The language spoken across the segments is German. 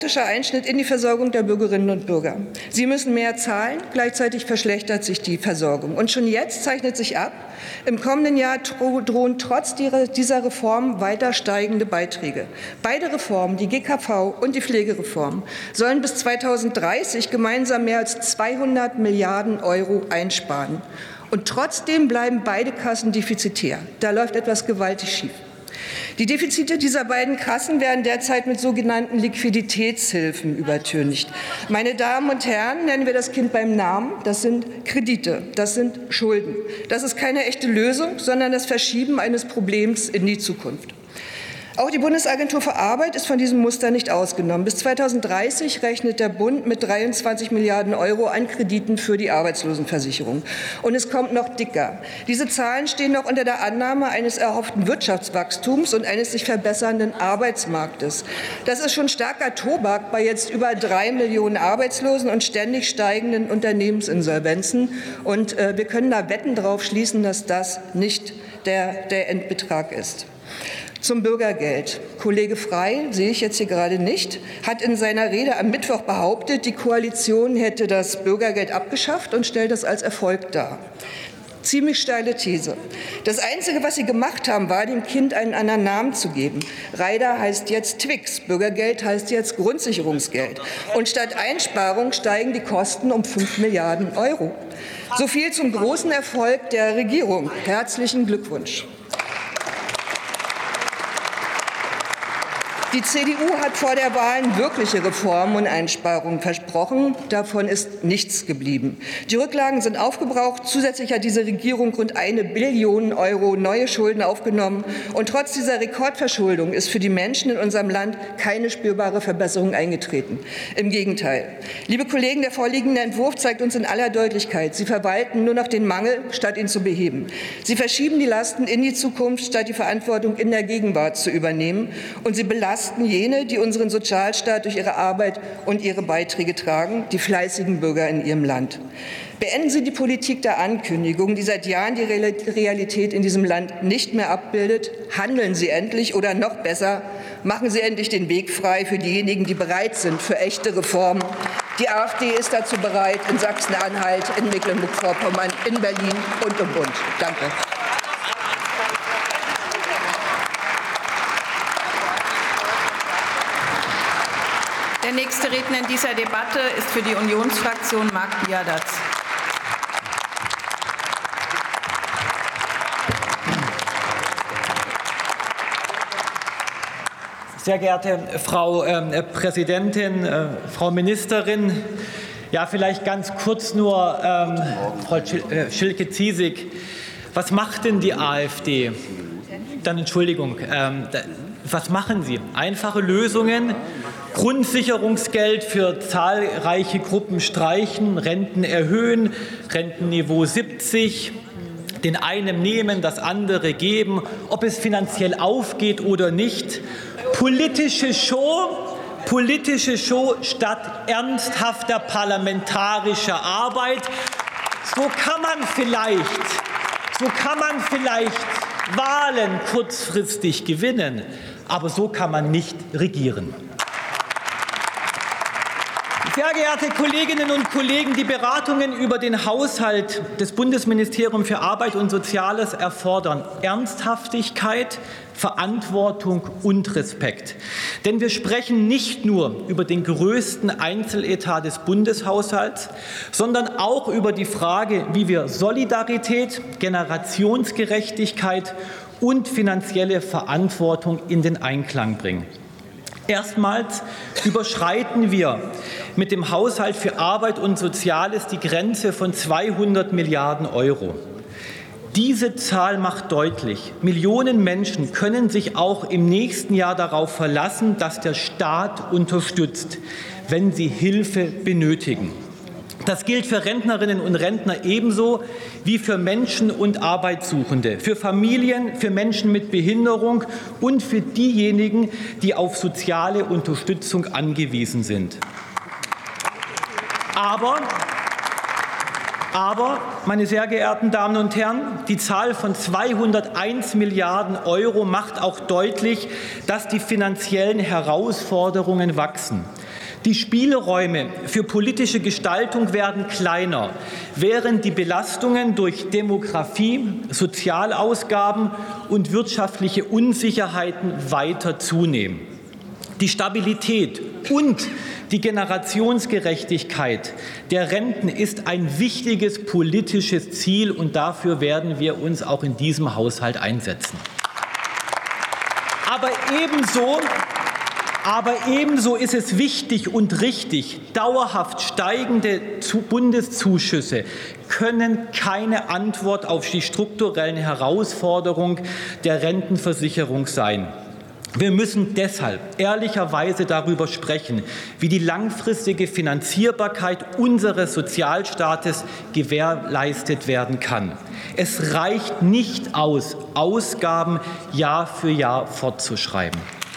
Einschnitt in die Versorgung der Bürgerinnen und Bürger. Sie müssen mehr zahlen, gleichzeitig verschlechtert sich die Versorgung. Und schon jetzt zeichnet sich ab, im kommenden Jahr drohen trotz dieser Reform weiter steigende Beiträge. Beide Reformen, die GKV und die Pflegereform, sollen bis 2030 gemeinsam mehr als 200 Milliarden € einsparen. Und trotzdem bleiben beide Kassen defizitär. Da läuft etwas gewaltig schief. Die Defizite dieser beiden Kassen werden derzeit mit sogenannten Liquiditätshilfen übertüncht. Meine Damen und Herren, nennen wir das Kind beim Namen. Das sind Kredite, das sind Schulden. Das ist keine echte Lösung, sondern das Verschieben eines Problems in die Zukunft. Auch die Bundesagentur für Arbeit ist von diesem Muster nicht ausgenommen. Bis 2030 rechnet der Bund mit 23 Milliarden € an Krediten für die Arbeitslosenversicherung. Und es kommt noch dicker. Diese Zahlen stehen noch unter der Annahme eines erhofften Wirtschaftswachstums und eines sich verbessernden Arbeitsmarktes. Das ist schon starker Tobak bei jetzt über 3 Millionen Arbeitslosen und ständig steigenden Unternehmensinsolvenzen. Und wir können da Wetten drauf schließen, dass das nicht der Endbetrag ist. Zum Bürgergeld. Kollege Frey, sehe ich jetzt hier gerade nicht, hat in seiner Rede am Mittwoch behauptet, die Koalition hätte das Bürgergeld abgeschafft und stellt das als Erfolg dar. Ziemlich steile These. Das Einzige, was Sie gemacht haben, war, dem Kind einen anderen Namen zu geben. Reiter heißt jetzt Twix, Bürgergeld heißt jetzt Grundsicherungsgeld. Und statt Einsparung steigen die Kosten um 5 Milliarden €. So viel zum großen Erfolg der Regierung. Herzlichen Glückwunsch. Die CDU hat vor der Wahl wirkliche Reformen und Einsparungen versprochen. Davon ist nichts geblieben. Die Rücklagen sind aufgebraucht. Zusätzlich hat diese Regierung rund 1 Billion € neue Schulden aufgenommen. Und trotz dieser Rekordverschuldung ist für die Menschen in unserem Land keine spürbare Verbesserung eingetreten. Im Gegenteil. Liebe Kollegen, der vorliegende Entwurf zeigt uns in aller Deutlichkeit, Sie verwalten nur noch den Mangel, statt ihn zu beheben. Sie verschieben die Lasten in die Zukunft, statt die Verantwortung in der Gegenwart zu übernehmen. Und Sie belasten jene, die unseren Sozialstaat durch ihre Arbeit und ihre Beiträge tragen, die fleißigen Bürger in ihrem Land. Beenden Sie die Politik der Ankündigung, die seit Jahren die Realität in diesem Land nicht mehr abbildet. Handeln Sie endlich oder noch besser, machen Sie endlich den Weg frei für diejenigen, die bereit sind für echte Reformen. Die AfD ist dazu bereit, in Sachsen-Anhalt, in Mecklenburg-Vorpommern, in Berlin und im Bund. Danke. Der nächste Redner in dieser Debatte ist für die Unionsfraktion Marc Biadatz. Sehr geehrte Frau Präsidentin, Frau Ministerin, ja, vielleicht ganz kurz nur, Frau Schilke-Ziesig, was macht denn die AfD? Dann Entschuldigung, was machen Sie? Einfache Lösungen? Grundsicherungsgeld für zahlreiche Gruppen streichen, Renten erhöhen, Rentenniveau 70, den einen nehmen, das andere geben, ob es finanziell aufgeht oder nicht. Politische Show statt ernsthafter parlamentarischer Arbeit. So kann man vielleicht Wahlen kurzfristig gewinnen, aber so kann man nicht regieren. Sehr geehrte Kolleginnen und Kollegen, die Beratungen über den Haushalt des Bundesministeriums für Arbeit und Soziales erfordern Ernsthaftigkeit, Verantwortung und Respekt. Denn wir sprechen nicht nur über den größten Einzeletat des Bundeshaushalts, sondern auch über die Frage, wie wir Solidarität, Generationsgerechtigkeit und finanzielle Verantwortung in den Einklang bringen. Erstmals überschreiten wir mit dem Haushalt für Arbeit und Soziales die Grenze von 200 Milliarden €. Diese Zahl macht deutlich, Millionen Menschen können sich auch im nächsten Jahr darauf verlassen, dass der Staat unterstützt, wenn sie Hilfe benötigen. Das gilt für Rentnerinnen und Rentner ebenso wie für Menschen und Arbeitssuchende, für Familien, für Menschen mit Behinderung und für diejenigen, die auf soziale Unterstützung angewiesen sind. Aber, meine sehr geehrten Damen und Herren, die Zahl von 201 Milliarden € macht auch deutlich, dass die finanziellen Herausforderungen wachsen. Die Spielräume für politische Gestaltung werden kleiner, während die Belastungen durch Demografie, Sozialausgaben und wirtschaftliche Unsicherheiten weiter zunehmen. Die Stabilität und die Generationsgerechtigkeit der Renten ist ein wichtiges politisches Ziel, und dafür werden wir uns auch in diesem Haushalt einsetzen. Aber ebenso ist es wichtig und richtig, dauerhaft steigende Bundeszuschüsse können keine Antwort auf die strukturellen Herausforderungen der Rentenversicherung sein. Wir müssen deshalb ehrlicherweise darüber sprechen, wie die langfristige Finanzierbarkeit unseres Sozialstaates gewährleistet werden kann. Es reicht nicht aus, Ausgaben Jahr für Jahr fortzuschreiben.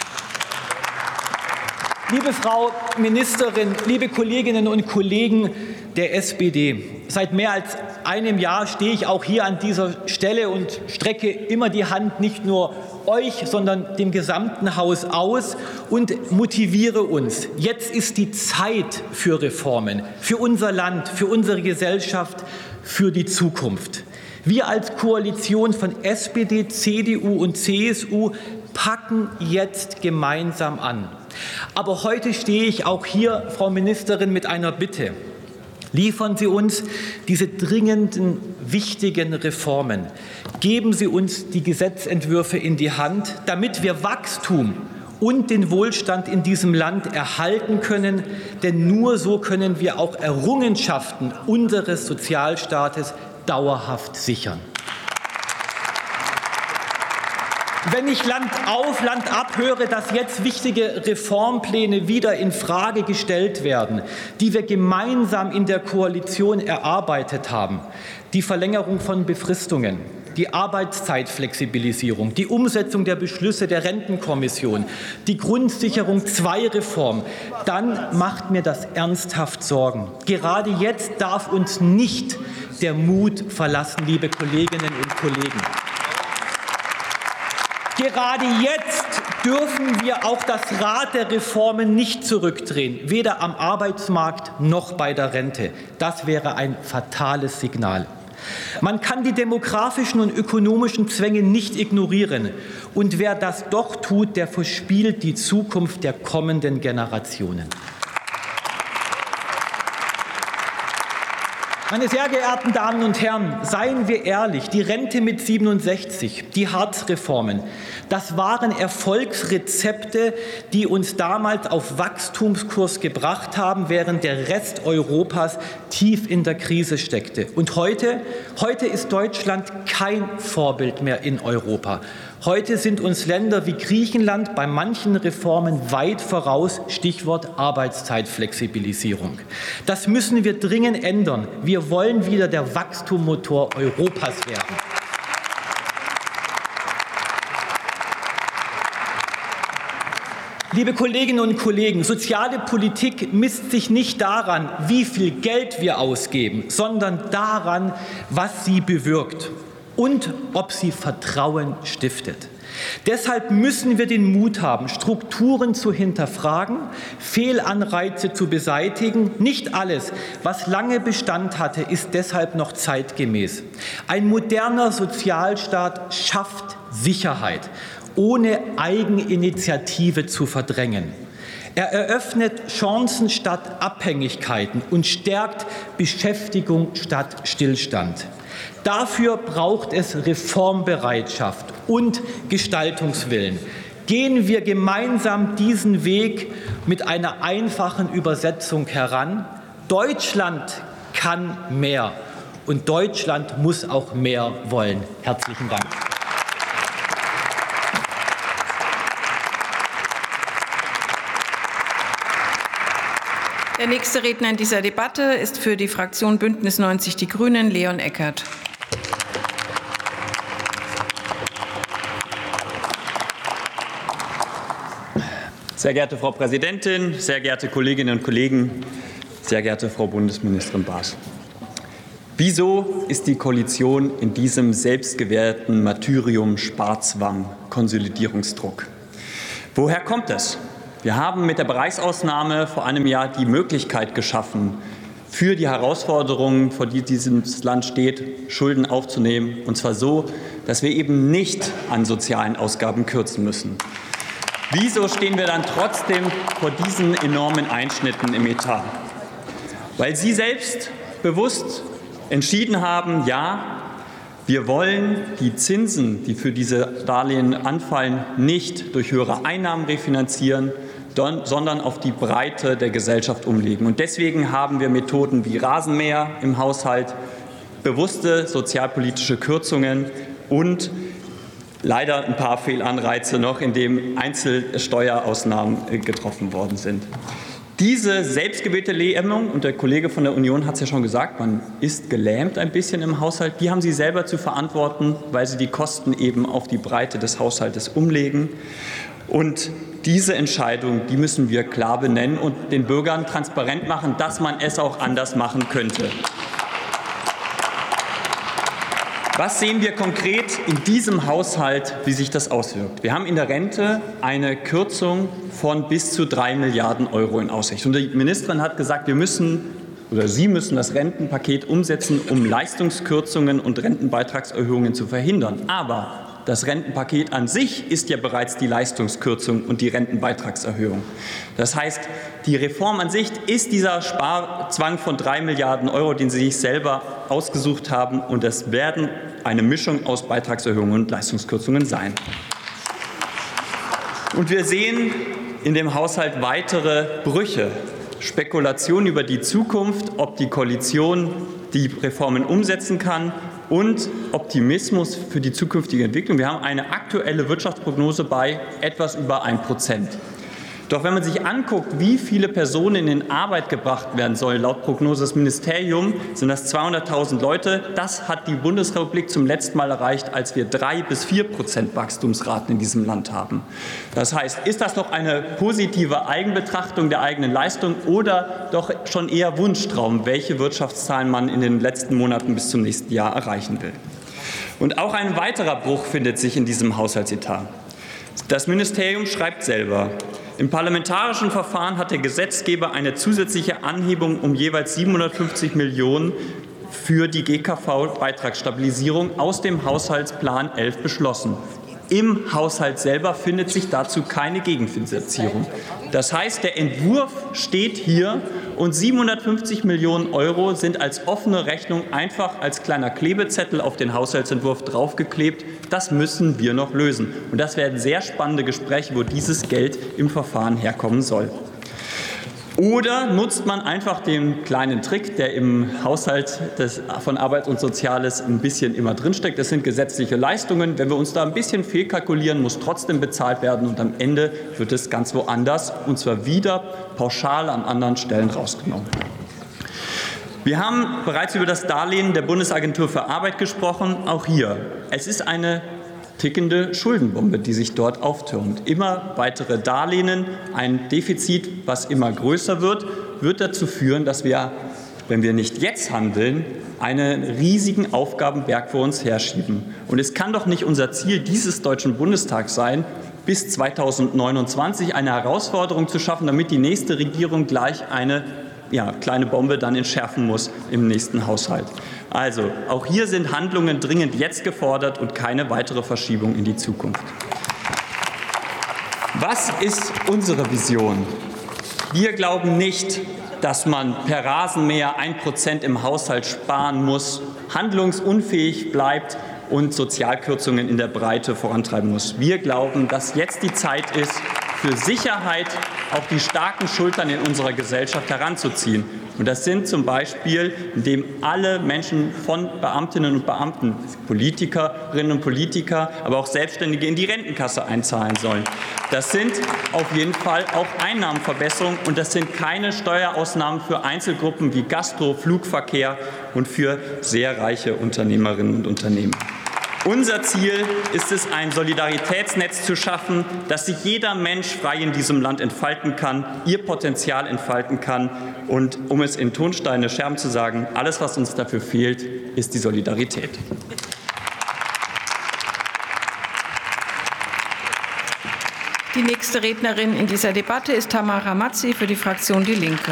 Liebe Frau Ministerin, liebe Kolleginnen und Kollegen der SPD, seit mehr als einem Jahr stehe ich auch hier an dieser Stelle und strecke immer die Hand nicht nur euch, sondern dem gesamten Haus aus und motiviere uns. Jetzt ist die Zeit für Reformen, für unser Land, für unsere Gesellschaft, für die Zukunft. Wir als Koalition von SPD, CDU und CSU packen jetzt gemeinsam an. Aber heute stehe ich auch hier, Frau Ministerin, mit einer Bitte. Liefern Sie uns diese dringenden, wichtigen Reformen. Geben Sie uns die Gesetzentwürfe in die Hand, damit wir Wachstum und den Wohlstand in diesem Land erhalten können. Denn nur so können wir auch Errungenschaften unseres Sozialstaates dauerhaft sichern. Wenn ich Land auf, Land ab höre, dass jetzt wichtige Reformpläne wieder in Frage gestellt werden, die wir gemeinsam in der Koalition erarbeitet haben, die Verlängerung von Befristungen, die Arbeitszeitflexibilisierung, die Umsetzung der Beschlüsse der Rentenkommission, die Grundsicherung II-Reform, dann macht mir das ernsthaft Sorgen. Gerade jetzt darf uns nicht der Mut verlassen, liebe Kolleginnen und Kollegen. Gerade jetzt dürfen wir auch das Rad der Reformen nicht zurückdrehen, weder am Arbeitsmarkt noch bei der Rente. Das wäre ein fatales Signal. Man kann die demografischen und ökonomischen Zwänge nicht ignorieren. Und wer das doch tut, der verspielt die Zukunft der kommenden Generationen. Meine sehr geehrten Damen und Herren, seien wir ehrlich, die Rente mit 67, die Hartz-Reformen, das waren Erfolgsrezepte, die uns damals auf Wachstumskurs gebracht haben, während der Rest Europas tief in der Krise steckte. Und heute ist Deutschland kein Vorbild mehr in Europa. Heute sind uns Länder wie Griechenland bei manchen Reformen weit voraus, Stichwort Arbeitszeitflexibilisierung. Das müssen wir dringend ändern. Wir wollen wieder der Wachstumsmotor Europas werden. Liebe Kolleginnen und Kollegen, soziale Politik misst sich nicht daran, wie viel Geld wir ausgeben, sondern daran, was sie bewirkt und ob sie Vertrauen stiftet. Deshalb müssen wir den Mut haben, Strukturen zu hinterfragen, Fehlanreize zu beseitigen. Nicht alles, was lange Bestand hatte, ist deshalb noch zeitgemäß. Ein moderner Sozialstaat schafft Sicherheit, ohne Eigeninitiative zu verdrängen. Er eröffnet Chancen statt Abhängigkeiten und stärkt Beschäftigung statt Stillstand. Dafür braucht es Reformbereitschaft und Gestaltungswillen. Gehen wir gemeinsam diesen Weg mit einer einfachen Übersetzung heran. Deutschland kann mehr und Deutschland muss auch mehr wollen. Herzlichen Dank. Der nächste Redner in dieser Debatte ist für die Fraktion Bündnis 90 Die Grünen Leon Eckert. Sehr geehrte Frau Präsidentin, sehr geehrte Kolleginnen und Kollegen, sehr geehrte Frau Bundesministerin Baas. Wieso ist die Koalition in diesem selbstgewählten Martyrium Sparzwang, Konsolidierungsdruck? Woher kommt es? Wir haben mit der Bereichsausnahme vor einem Jahr die Möglichkeit geschaffen, für die Herausforderungen, vor die dieses Land steht, Schulden aufzunehmen, und zwar so, dass wir eben nicht an sozialen Ausgaben kürzen müssen. Wieso stehen wir dann trotzdem vor diesen enormen Einschnitten im Etat? Weil Sie selbst bewusst entschieden haben, ja, wir wollen die Zinsen, die für diese Darlehen anfallen, nicht durch höhere Einnahmen refinanzieren, sondern auf die Breite der Gesellschaft umlegen. Und deswegen haben wir Methoden wie Rasenmäher im Haushalt, bewusste sozialpolitische Kürzungen und leider ein paar Fehlanreize noch, indem Einzelsteuerausnahmen getroffen worden sind. Diese selbstgewählte Lähmung, und der Kollege von der Union hat es ja schon gesagt, man ist gelähmt ein bisschen im Haushalt, die haben Sie selber zu verantworten, weil Sie die Kosten eben auf die Breite des Haushaltes umlegen. Und diese Entscheidung, die müssen wir klar benennen und den Bürgern transparent machen, dass man es auch anders machen könnte. Was sehen wir konkret in diesem Haushalt, wie sich das auswirkt? Wir haben in der Rente eine Kürzung von bis zu 3 Milliarden € in Aussicht. Und die Ministerin hat gesagt, Sie müssen das Rentenpaket umsetzen, um Leistungskürzungen und Rentenbeitragserhöhungen zu verhindern. Aber das Rentenpaket an sich ist ja bereits die Leistungskürzung und die Rentenbeitragserhöhung. Das heißt, die Reform an sich ist dieser Sparzwang von 3 Milliarden €, den Sie sich selber ausgesucht haben. Und das werden eine Mischung aus Beitragserhöhungen und Leistungskürzungen sein. Und wir sehen in dem Haushalt weitere Brüche. Spekulationen über die Zukunft, ob die Koalition die Reformen umsetzen kann, und Optimismus für die zukünftige Entwicklung. Wir haben eine aktuelle Wirtschaftsprognose bei etwas über 1%. Doch wenn man sich anguckt, wie viele Personen in Arbeit gebracht werden sollen, laut Prognose des Ministeriums sind das 200.000 Leute. Das hat die Bundesrepublik zum letzten Mal erreicht, als wir 3 bis 4% Wachstumsraten in diesem Land haben. Das heißt, ist das doch eine positive Eigenbetrachtung der eigenen Leistung oder doch schon eher Wunschtraum, welche Wirtschaftszahlen man in den letzten Monaten bis zum nächsten Jahr erreichen will? Und auch ein weiterer Bruch findet sich in diesem Haushaltsetat. Das Ministerium schreibt selber: Im parlamentarischen Verfahren hat der Gesetzgeber eine zusätzliche Anhebung um jeweils 750 Millionen € für die GKV-Beitragsstabilisierung aus dem Haushaltsplan 11 beschlossen. Im Haushalt selber findet sich dazu keine Gegenfinanzierung. Das heißt, der Entwurf steht hier und 750 Millionen € sind als offene Rechnung einfach als kleiner Klebezettel auf den Haushaltsentwurf draufgeklebt. Das müssen wir noch lösen. Und das werden sehr spannende Gespräche, wo dieses Geld im Verfahren herkommen soll. Oder nutzt man einfach den kleinen Trick, der im Haushalt von Arbeit und Soziales ein bisschen immer drinsteckt. Das sind gesetzliche Leistungen. Wenn wir uns da ein bisschen fehlkalkulieren, muss trotzdem bezahlt werden. Und am Ende wird es ganz woanders, und zwar wieder pauschal an anderen Stellen rausgenommen. Wir haben bereits über das Darlehen der Bundesagentur für Arbeit gesprochen. Auch hier. Es ist eine tickende Schuldenbombe, die sich dort auftürmt. Immer weitere Darlehen, ein Defizit, was immer größer wird, wird dazu führen, dass wir, wenn wir nicht jetzt handeln, einen riesigen Aufgabenberg vor uns herschieben. Und es kann doch nicht unser Ziel dieses Deutschen Bundestags sein, bis 2029 eine Herausforderung zu schaffen, damit die nächste Regierung gleich eine kleine Bombe dann entschärfen muss im nächsten Haushalt. Also, auch hier sind Handlungen dringend jetzt gefordert und keine weitere Verschiebung in die Zukunft. Was ist unsere Vision? Wir glauben nicht, dass man per Rasenmäher 1% im Haushalt sparen muss, handlungsunfähig bleibt und Sozialkürzungen in der Breite vorantreiben muss. Wir glauben, dass jetzt die Zeit ist, für Sicherheit auch die starken Schultern in unserer Gesellschaft heranzuziehen. Und das sind zum Beispiel, indem alle Menschen von Beamtinnen und Beamten, Politikerinnen und Politiker, aber auch Selbstständige in die Rentenkasse einzahlen sollen. Das sind auf jeden Fall auch Einnahmenverbesserungen, und das sind keine Steuerausnahmen für Einzelgruppen wie Gastro, Flugverkehr und für sehr reiche Unternehmerinnen und Unternehmen. Unser Ziel ist es, ein Solidaritätsnetz zu schaffen, dass sich jeder Mensch frei in diesem Land entfalten kann, ihr Potenzial entfalten kann. Und um es in Tonsteine Scherben zu sagen, alles, was uns dafür fehlt, ist die Solidarität. Die nächste Rednerin in dieser Debatte ist Tamara Mazzi für die Fraktion Die Linke.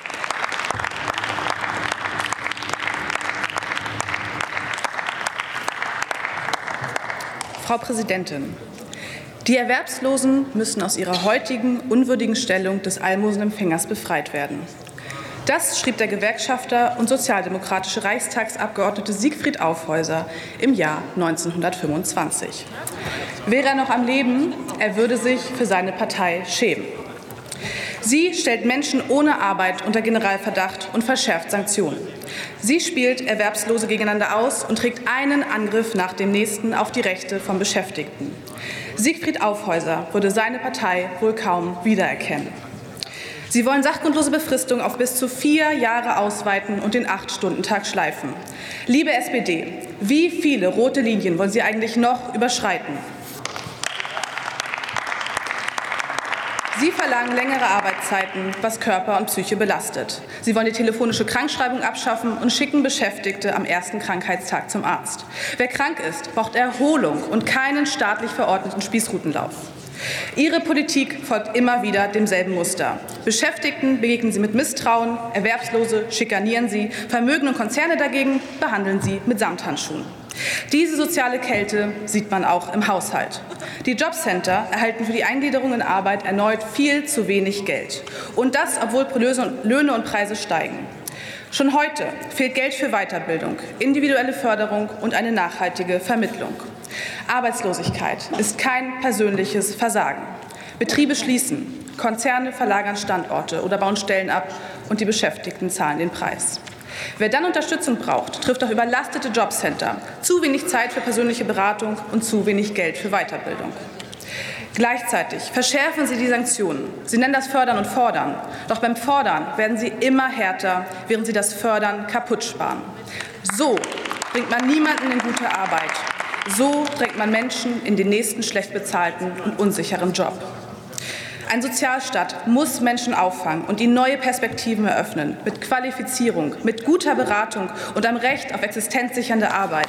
Frau Präsidentin, die Erwerbslosen müssen aus ihrer heutigen unwürdigen Stellung des Almosenempfängers befreit werden. Das schrieb der Gewerkschafter und sozialdemokratische Reichstagsabgeordnete Siegfried Aufhäuser im Jahr 1925. Wäre er noch am Leben, er würde sich für seine Partei schämen. Sie stellt Menschen ohne Arbeit unter Generalverdacht und verschärft Sanktionen. Sie spielt Erwerbslose gegeneinander aus und trägt einen Angriff nach dem nächsten auf die Rechte von Beschäftigten. Siegfried Aufhäuser würde seine Partei wohl kaum wiedererkennen. Sie wollen sachgrundlose Befristung auf bis zu 4 Jahre ausweiten und den 8-Stunden-Tag schleifen. Liebe SPD, wie viele rote Linien wollen Sie eigentlich noch überschreiten? Sie verlangen längere Arbeitszeiten, was Körper und Psyche belastet. Sie wollen die telefonische Krankschreibung abschaffen und schicken Beschäftigte am ersten Krankheitstag zum Arzt. Wer krank ist, braucht Erholung und keinen staatlich verordneten Spießrutenlauf. Ihre Politik folgt immer wieder demselben Muster. Beschäftigten begegnen Sie mit Misstrauen, Erwerbslose schikanieren Sie, Vermögen und Konzerne dagegen behandeln Sie mit Samthandschuhen. Diese soziale Kälte sieht man auch im Haushalt. Die Jobcenter erhalten für die Eingliederung in Arbeit erneut viel zu wenig Geld. Und das, obwohl Löhne und Preise steigen. Schon heute fehlt Geld für Weiterbildung, individuelle Förderung und eine nachhaltige Vermittlung. Arbeitslosigkeit ist kein persönliches Versagen. Betriebe schließen, Konzerne verlagern Standorte oder bauen Stellen ab und die Beschäftigten zahlen den Preis. Wer dann Unterstützung braucht, trifft auf überlastete Jobcenter, zu wenig Zeit für persönliche Beratung und zu wenig Geld für Weiterbildung. Gleichzeitig verschärfen Sie die Sanktionen. Sie nennen das Fördern und Fordern. Doch beim Fordern werden Sie immer härter, während Sie das Fördern kaputt sparen. So bringt man niemanden in gute Arbeit. So drängt man Menschen in den nächsten schlecht bezahlten und unsicheren Job. Ein Sozialstaat muss Menschen auffangen und ihnen neue Perspektiven eröffnen, mit Qualifizierung, mit guter Beratung und einem Recht auf existenzsichernde Arbeit.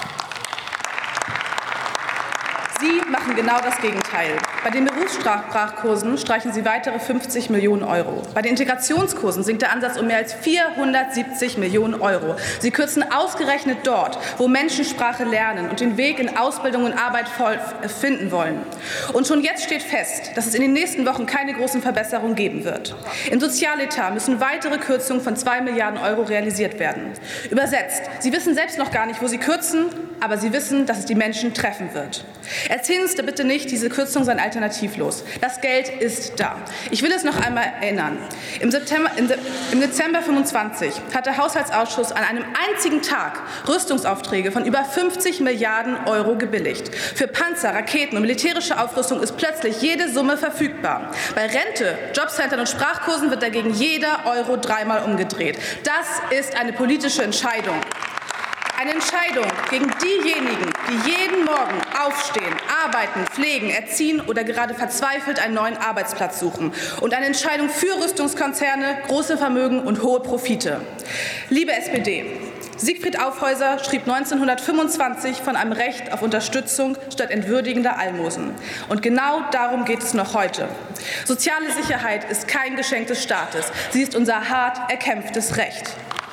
Sie machen genau das Gegenteil. Bei den Berufssprachkursen streichen Sie weitere 50 Millionen Euro. Bei den Integrationskursen sinkt der Ansatz um mehr als 470 Millionen Euro. Sie kürzen ausgerechnet dort, wo Menschen Sprache lernen und den Weg in Ausbildung und Arbeit finden wollen. Und schon jetzt steht fest, dass es in den nächsten Wochen keine großen Verbesserungen geben wird. Im Sozialetat müssen weitere Kürzungen von 2 Milliarden Euro realisiert werden. Übersetzt, Sie wissen selbst noch gar nicht, wo Sie kürzen, aber Sie wissen, dass es die Menschen treffen wird. Erzählen Sie bitte nicht, diese Kürzungen seien alternativlos. Das Geld ist da. Ich will es noch einmal erinnern. Im Dezember 25 hat der Haushaltsausschuss an einem einzigen Tag Rüstungsaufträge von über 50 Milliarden Euro gebilligt. Für Panzer, Raketen und militärische Aufrüstung ist plötzlich jede Summe verfügbar. Bei Rente, Jobcentern und Sprachkursen wird dagegen jeder Euro 3-mal umgedreht. Das ist eine politische Entscheidung. Eine Entscheidung gegen diejenigen, die jeden Morgen aufstehen, arbeiten, pflegen, erziehen oder gerade verzweifelt einen neuen Arbeitsplatz suchen. Und eine Entscheidung für Rüstungskonzerne, große Vermögen und hohe Profite. Liebe SPD, Siegfried Aufhäuser schrieb 1925 von einem Recht auf Unterstützung statt entwürdigender Almosen. Und genau darum geht es noch heute. Soziale Sicherheit ist kein Geschenk des Staates. Sie ist unser hart erkämpftes Recht.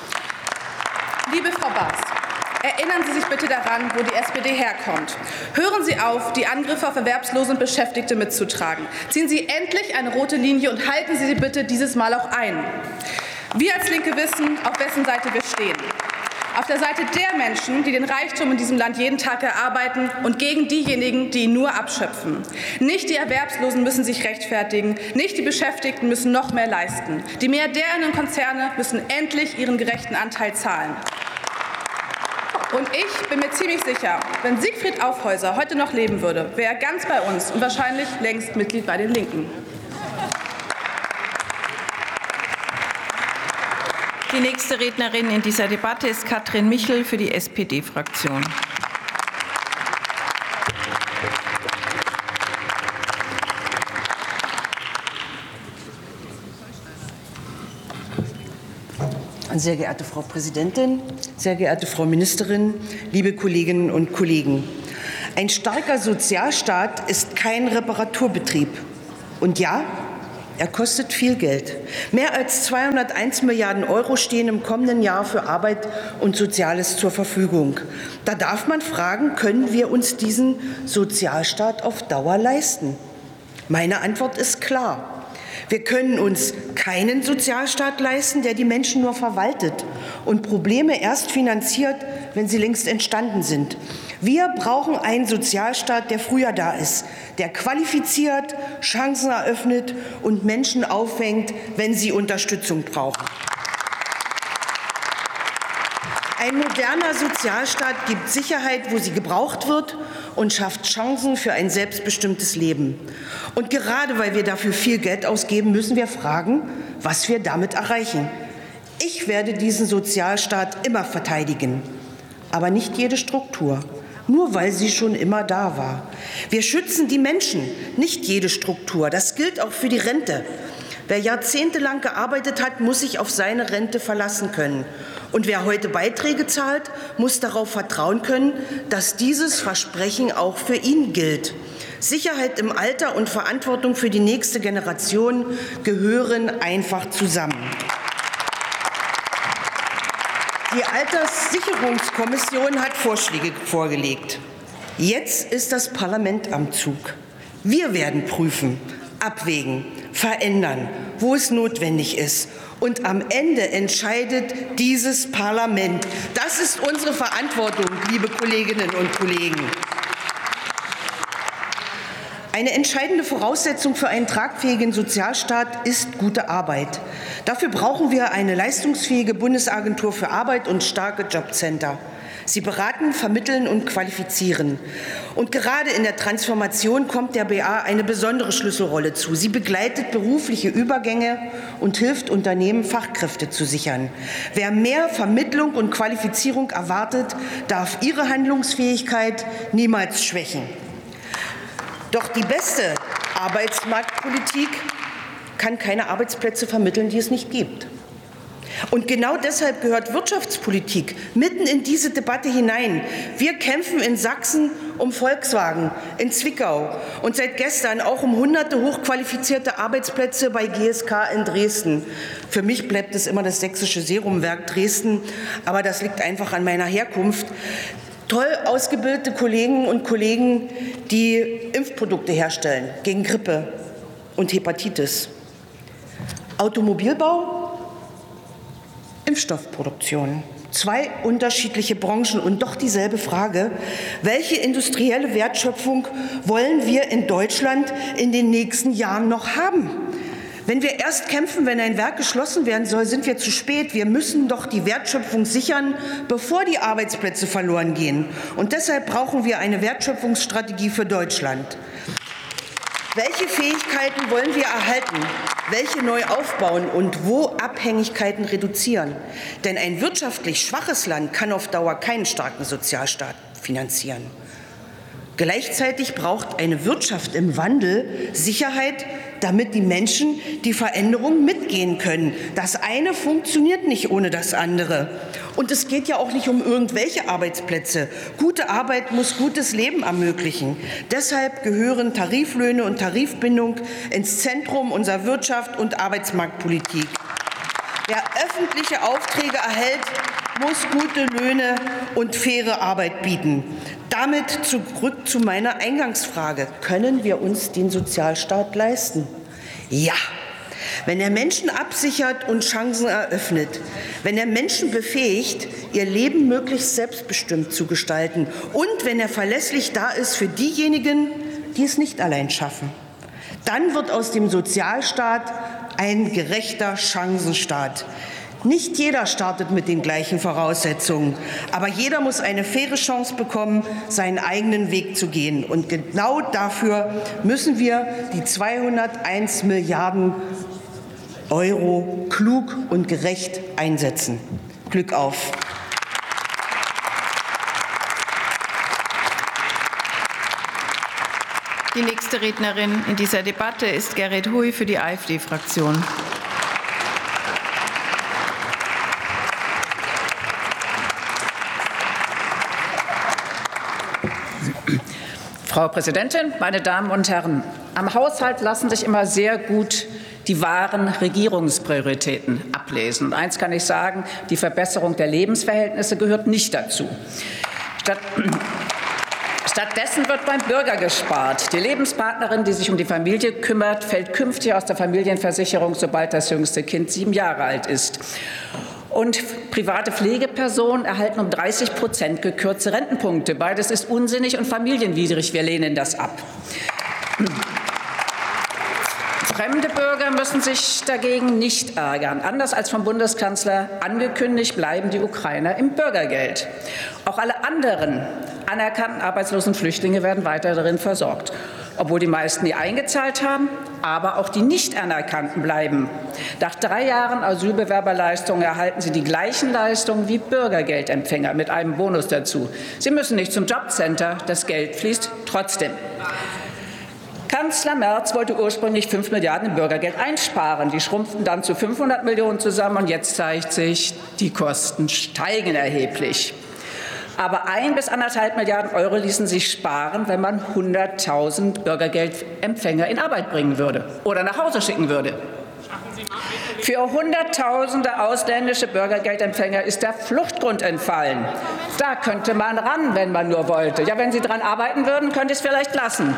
Liebe Frau Baas, erinnern Sie sich bitte daran, wo die SPD herkommt. Hören Sie auf, die Angriffe auf Erwerbslose und Beschäftigte mitzutragen. Ziehen Sie endlich eine rote Linie und halten Sie sie bitte dieses Mal auch ein. Wir als Linke wissen, auf wessen Seite wir stehen. Auf der Seite der Menschen, die den Reichtum in diesem Land jeden Tag erarbeiten und gegen diejenigen, die ihn nur abschöpfen. Nicht die Erwerbslosen müssen sich rechtfertigen, nicht die Beschäftigten müssen noch mehr leisten. Die Milliardäre und Konzerne müssen endlich ihren gerechten Anteil zahlen. Und ich bin mir ziemlich sicher, wenn Siegfried Aufhäuser heute noch leben würde, wäre er ganz bei uns und wahrscheinlich längst Mitglied bei den Linken. Die nächste Rednerin in dieser Debatte ist Katrin Michel für die SPD-Fraktion. Sehr geehrte Frau Präsidentin, sehr geehrte Frau Ministerin, liebe Kolleginnen und Kollegen! Ein starker Sozialstaat ist kein Reparaturbetrieb. Und ja, er kostet viel Geld. Mehr als 201 Milliarden Euro stehen im kommenden Jahr für Arbeit und Soziales zur Verfügung. Da darf man fragen, können wir uns diesen Sozialstaat auf Dauer leisten? Meine Antwort ist klar. Wir können uns keinen Sozialstaat leisten, der die Menschen nur verwaltet und Probleme erst finanziert, wenn sie längst entstanden sind. Wir brauchen einen Sozialstaat, der früher da ist, der qualifiziert, Chancen eröffnet und Menschen auffängt, wenn sie Unterstützung brauchen. Ein moderner Sozialstaat gibt Sicherheit, wo sie gebraucht wird, und schafft Chancen für ein selbstbestimmtes Leben. Und gerade weil wir dafür viel Geld ausgeben, müssen wir fragen, was wir damit erreichen. Ich werde diesen Sozialstaat immer verteidigen, aber nicht jede Struktur, nur weil sie schon immer da war. Wir schützen die Menschen, nicht jede Struktur. Das gilt auch für die Rente. Wer jahrzehntelang gearbeitet hat, muss sich auf seine Rente verlassen können. Und wer heute Beiträge zahlt, muss darauf vertrauen können, dass dieses Versprechen auch für ihn gilt. Sicherheit im Alter und Verantwortung für die nächste Generation gehören einfach zusammen. Die Alterssicherungskommission hat Vorschläge vorgelegt. Jetzt ist das Parlament am Zug. Wir werden prüfen, abwägen, verändern, wo es notwendig ist. Und am Ende entscheidet dieses Parlament. Das ist unsere Verantwortung, liebe Kolleginnen und Kollegen. Eine entscheidende Voraussetzung für einen tragfähigen Sozialstaat ist gute Arbeit. Dafür brauchen wir eine leistungsfähige Bundesagentur für Arbeit und starke Jobcenter. Sie beraten, vermitteln und qualifizieren. Und gerade in der Transformation kommt der BA eine besondere Schlüsselrolle zu. Sie begleitet berufliche Übergänge und hilft Unternehmen, Fachkräfte zu sichern. Wer mehr Vermittlung und Qualifizierung erwartet, darf ihre Handlungsfähigkeit niemals schwächen. Doch die beste Arbeitsmarktpolitik kann keine Arbeitsplätze vermitteln, die es nicht gibt. Und genau deshalb gehört Wirtschaftspolitik mitten in diese Debatte hinein. Wir kämpfen in Sachsen um Volkswagen, in Zwickau und seit gestern auch um hunderte hochqualifizierte Arbeitsplätze bei GSK in Dresden. Für mich bleibt es immer das sächsische Serumwerk Dresden, aber das liegt einfach an meiner Herkunft. Toll ausgebildete Kolleginnen und Kollegen, die Impfprodukte herstellen gegen Grippe und Hepatitis. Automobilbau, Impfstoffproduktion. Zwei unterschiedliche Branchen und doch dieselbe Frage. Welche industrielle Wertschöpfung wollen wir in Deutschland in den nächsten Jahren noch haben? Wenn wir erst kämpfen, wenn ein Werk geschlossen werden soll, sind wir zu spät. Wir müssen doch die Wertschöpfung sichern, bevor die Arbeitsplätze verloren gehen. Und deshalb brauchen wir eine Wertschöpfungsstrategie für Deutschland. Welche Fähigkeiten wollen wir erhalten? Welche neu aufbauen und wo Abhängigkeiten reduzieren? Denn ein wirtschaftlich schwaches Land kann auf Dauer keinen starken Sozialstaat finanzieren. Gleichzeitig braucht eine Wirtschaft im Wandel Sicherheit, damit die Menschen die Veränderung mitgehen können. Das eine funktioniert nicht ohne das andere. Und es geht ja auch nicht um irgendwelche Arbeitsplätze. Gute Arbeit muss gutes Leben ermöglichen. Deshalb gehören Tariflöhne und Tarifbindung ins Zentrum unserer Wirtschaft und Arbeitsmarktpolitik. Wer öffentliche Aufträge erhält, muss gute Löhne und faire Arbeit bieten. Damit zurück zu meiner Eingangsfrage. Können wir uns den Sozialstaat leisten? Ja. Wenn er Menschen absichert und Chancen eröffnet, wenn er Menschen befähigt, ihr Leben möglichst selbstbestimmt zu gestalten und wenn er verlässlich da ist für diejenigen, die es nicht allein schaffen, dann wird aus dem Sozialstaat ein gerechter Chancenstaat. Nicht jeder startet mit den gleichen Voraussetzungen, aber jeder muss eine faire Chance bekommen, seinen eigenen Weg zu gehen. Und genau dafür müssen wir die 201 Milliarden Euro klug und gerecht einsetzen. Glück auf! Die nächste Rednerin in dieser Debatte ist Gerrit Hui für die AfD-Fraktion. Frau Präsidentin, meine Damen und Herren! Am Haushalt lassen sich immer sehr gut die wahren Regierungsprioritäten ablesen. Und eins kann ich sagen, die Verbesserung der Lebensverhältnisse gehört nicht dazu. Stattdessen wird beim Bürger gespart. Die Lebenspartnerin, die sich um die Familie kümmert, fällt künftig aus der Familienversicherung, sobald das jüngste Kind 7 Jahre alt ist. Und private Pflegepersonen erhalten um 30% gekürzte Rentenpunkte. Beides ist unsinnig und familienwidrig. Wir lehnen das ab. Fremde Bürger müssen sich dagegen nicht ärgern. Anders als vom Bundeskanzler angekündigt, bleiben die Ukrainer im Bürgergeld. Auch alle anderen anerkannten arbeitslosen Flüchtlinge werden weiter darin versorgt, obwohl die meisten die eingezahlt haben, aber auch die nicht anerkannten bleiben. Nach 3 Jahren Asylbewerberleistungen erhalten sie die gleichen Leistungen wie Bürgergeldempfänger mit einem Bonus dazu. Sie müssen nicht zum Jobcenter, das Geld fließt trotzdem. Kanzler Merz wollte ursprünglich 5 Milliarden im Bürgergeld einsparen. Die schrumpften dann zu 500 Millionen zusammen und jetzt zeigt sich, die Kosten steigen erheblich. Aber 1 bis 1,5 Milliarden Euro ließen sich sparen, wenn man 100.000 Bürgergeldempfänger in Arbeit bringen würde oder nach Hause schicken würde. Für Hunderttausende ausländische Bürgergeldempfänger ist der Fluchtgrund entfallen. Da könnte man ran, wenn man nur wollte. Ja, wenn Sie daran arbeiten würden, könnte ich es vielleicht lassen.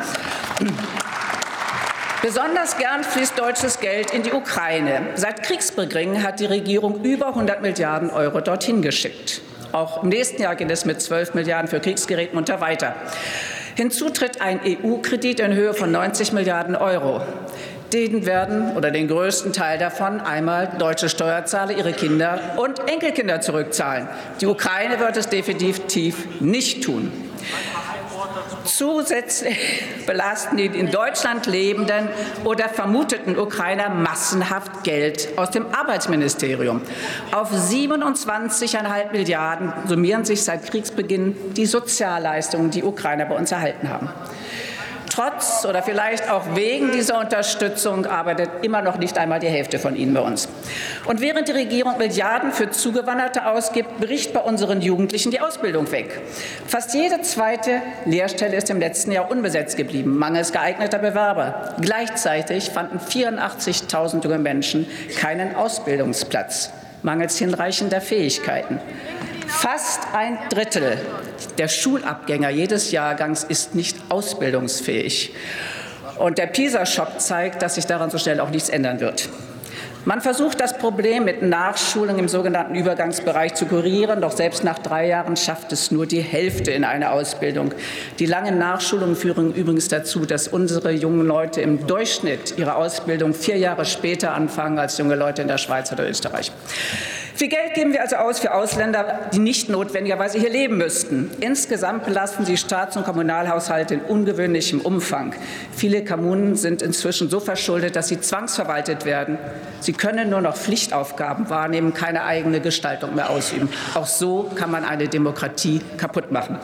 Besonders gern fließt deutsches Geld in die Ukraine. Seit Kriegsbeginn hat die Regierung über 100 Milliarden Euro dorthin geschickt. Auch im nächsten Jahr geht es mit 12 Milliarden für Kriegsgerät munter weiter. Hinzu tritt ein EU-Kredit in Höhe von 90 Milliarden Euro. Den größten Teil davon einmal deutsche Steuerzahler, ihre Kinder und Enkelkinder zurückzahlen. Die Ukraine wird es definitiv nicht tun. Zusätzlich belasten die in Deutschland lebenden oder vermuteten Ukrainer massenhaft Geld aus dem Arbeitsministerium. Auf 27,5 Milliarden summieren sich seit Kriegsbeginn die Sozialleistungen, die Ukrainer bei uns erhalten haben. Trotz oder vielleicht auch wegen dieser Unterstützung arbeitet immer noch nicht einmal die Hälfte von ihnen bei uns. Und während die Regierung Milliarden für Zugewanderte ausgibt, bricht bei unseren Jugendlichen die Ausbildung weg. Fast jede zweite Lehrstelle ist im letzten Jahr unbesetzt geblieben, mangels geeigneter Bewerber. Gleichzeitig fanden 84.000 junge Menschen keinen Ausbildungsplatz, mangels hinreichender Fähigkeiten. Fast 1/3 der Schulabgänger jedes Jahrgangs ist nicht ausbildungsfähig. Und der PISA-Schock zeigt, dass sich daran so schnell auch nichts ändern wird. Man versucht, das Problem mit Nachschulung im sogenannten Übergangsbereich zu kurieren, doch selbst nach 3 Jahren schafft es nur die Hälfte in eine Ausbildung. Die langen Nachschulungen führen übrigens dazu, dass unsere jungen Leute im Durchschnitt ihre Ausbildung 4 Jahre später anfangen als junge Leute in der Schweiz oder Österreich. Viel Geld geben wir also aus für Ausländer, die nicht notwendigerweise hier leben müssten. Insgesamt belasten sie Staats- und Kommunalhaushalte in ungewöhnlichem Umfang. Viele Kommunen sind inzwischen so verschuldet, dass sie zwangsverwaltet werden. Sie können nur noch Pflichtaufgaben wahrnehmen, keine eigene Gestaltung mehr ausüben. Auch so kann man eine Demokratie kaputt machen.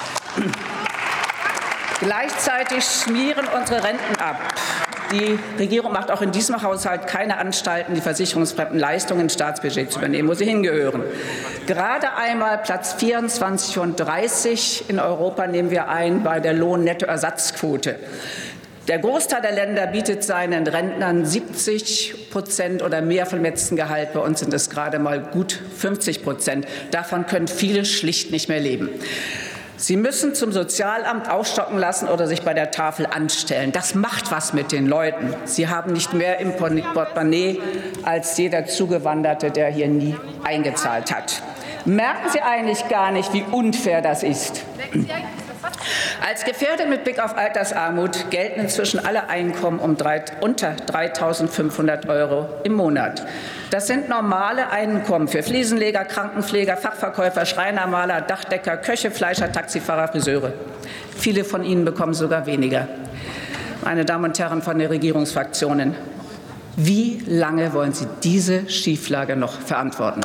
Gleichzeitig schmieren unsere Renten ab. Die Regierung macht auch in diesem Haushalt keine Anstalten, die versicherungsfremden Leistungen ins Staatsbudget zu übernehmen, wo sie hingehören. Gerade einmal Platz 24 von 30 in Europa nehmen wir ein bei der Lohnnettoersatzquote. Der Großteil der Länder bietet seinen Rentnern 70% oder mehr vom letzten Gehalt. Bei uns sind es gerade mal gut 50%. Davon können viele schlicht nicht mehr leben. Sie müssen zum Sozialamt aufstocken lassen oder sich bei der Tafel anstellen. Das macht was mit den Leuten. Sie haben nicht mehr im Portemonnaie als jeder Zugewanderte, der hier nie eingezahlt hat. Merken Sie eigentlich gar nicht, wie unfair das ist? Als gefährdet mit Blick auf Altersarmut gelten inzwischen alle Einkommen unter 3.500 € im Monat. Das sind normale Einkommen für Fliesenleger, Krankenpfleger, Fachverkäufer, Schreiner, Maler, Dachdecker, Köche, Fleischer, Taxifahrer, Friseure. Viele von ihnen bekommen sogar weniger. Meine Damen und Herren von den Regierungsfraktionen, wie lange wollen Sie diese Schieflage noch verantworten?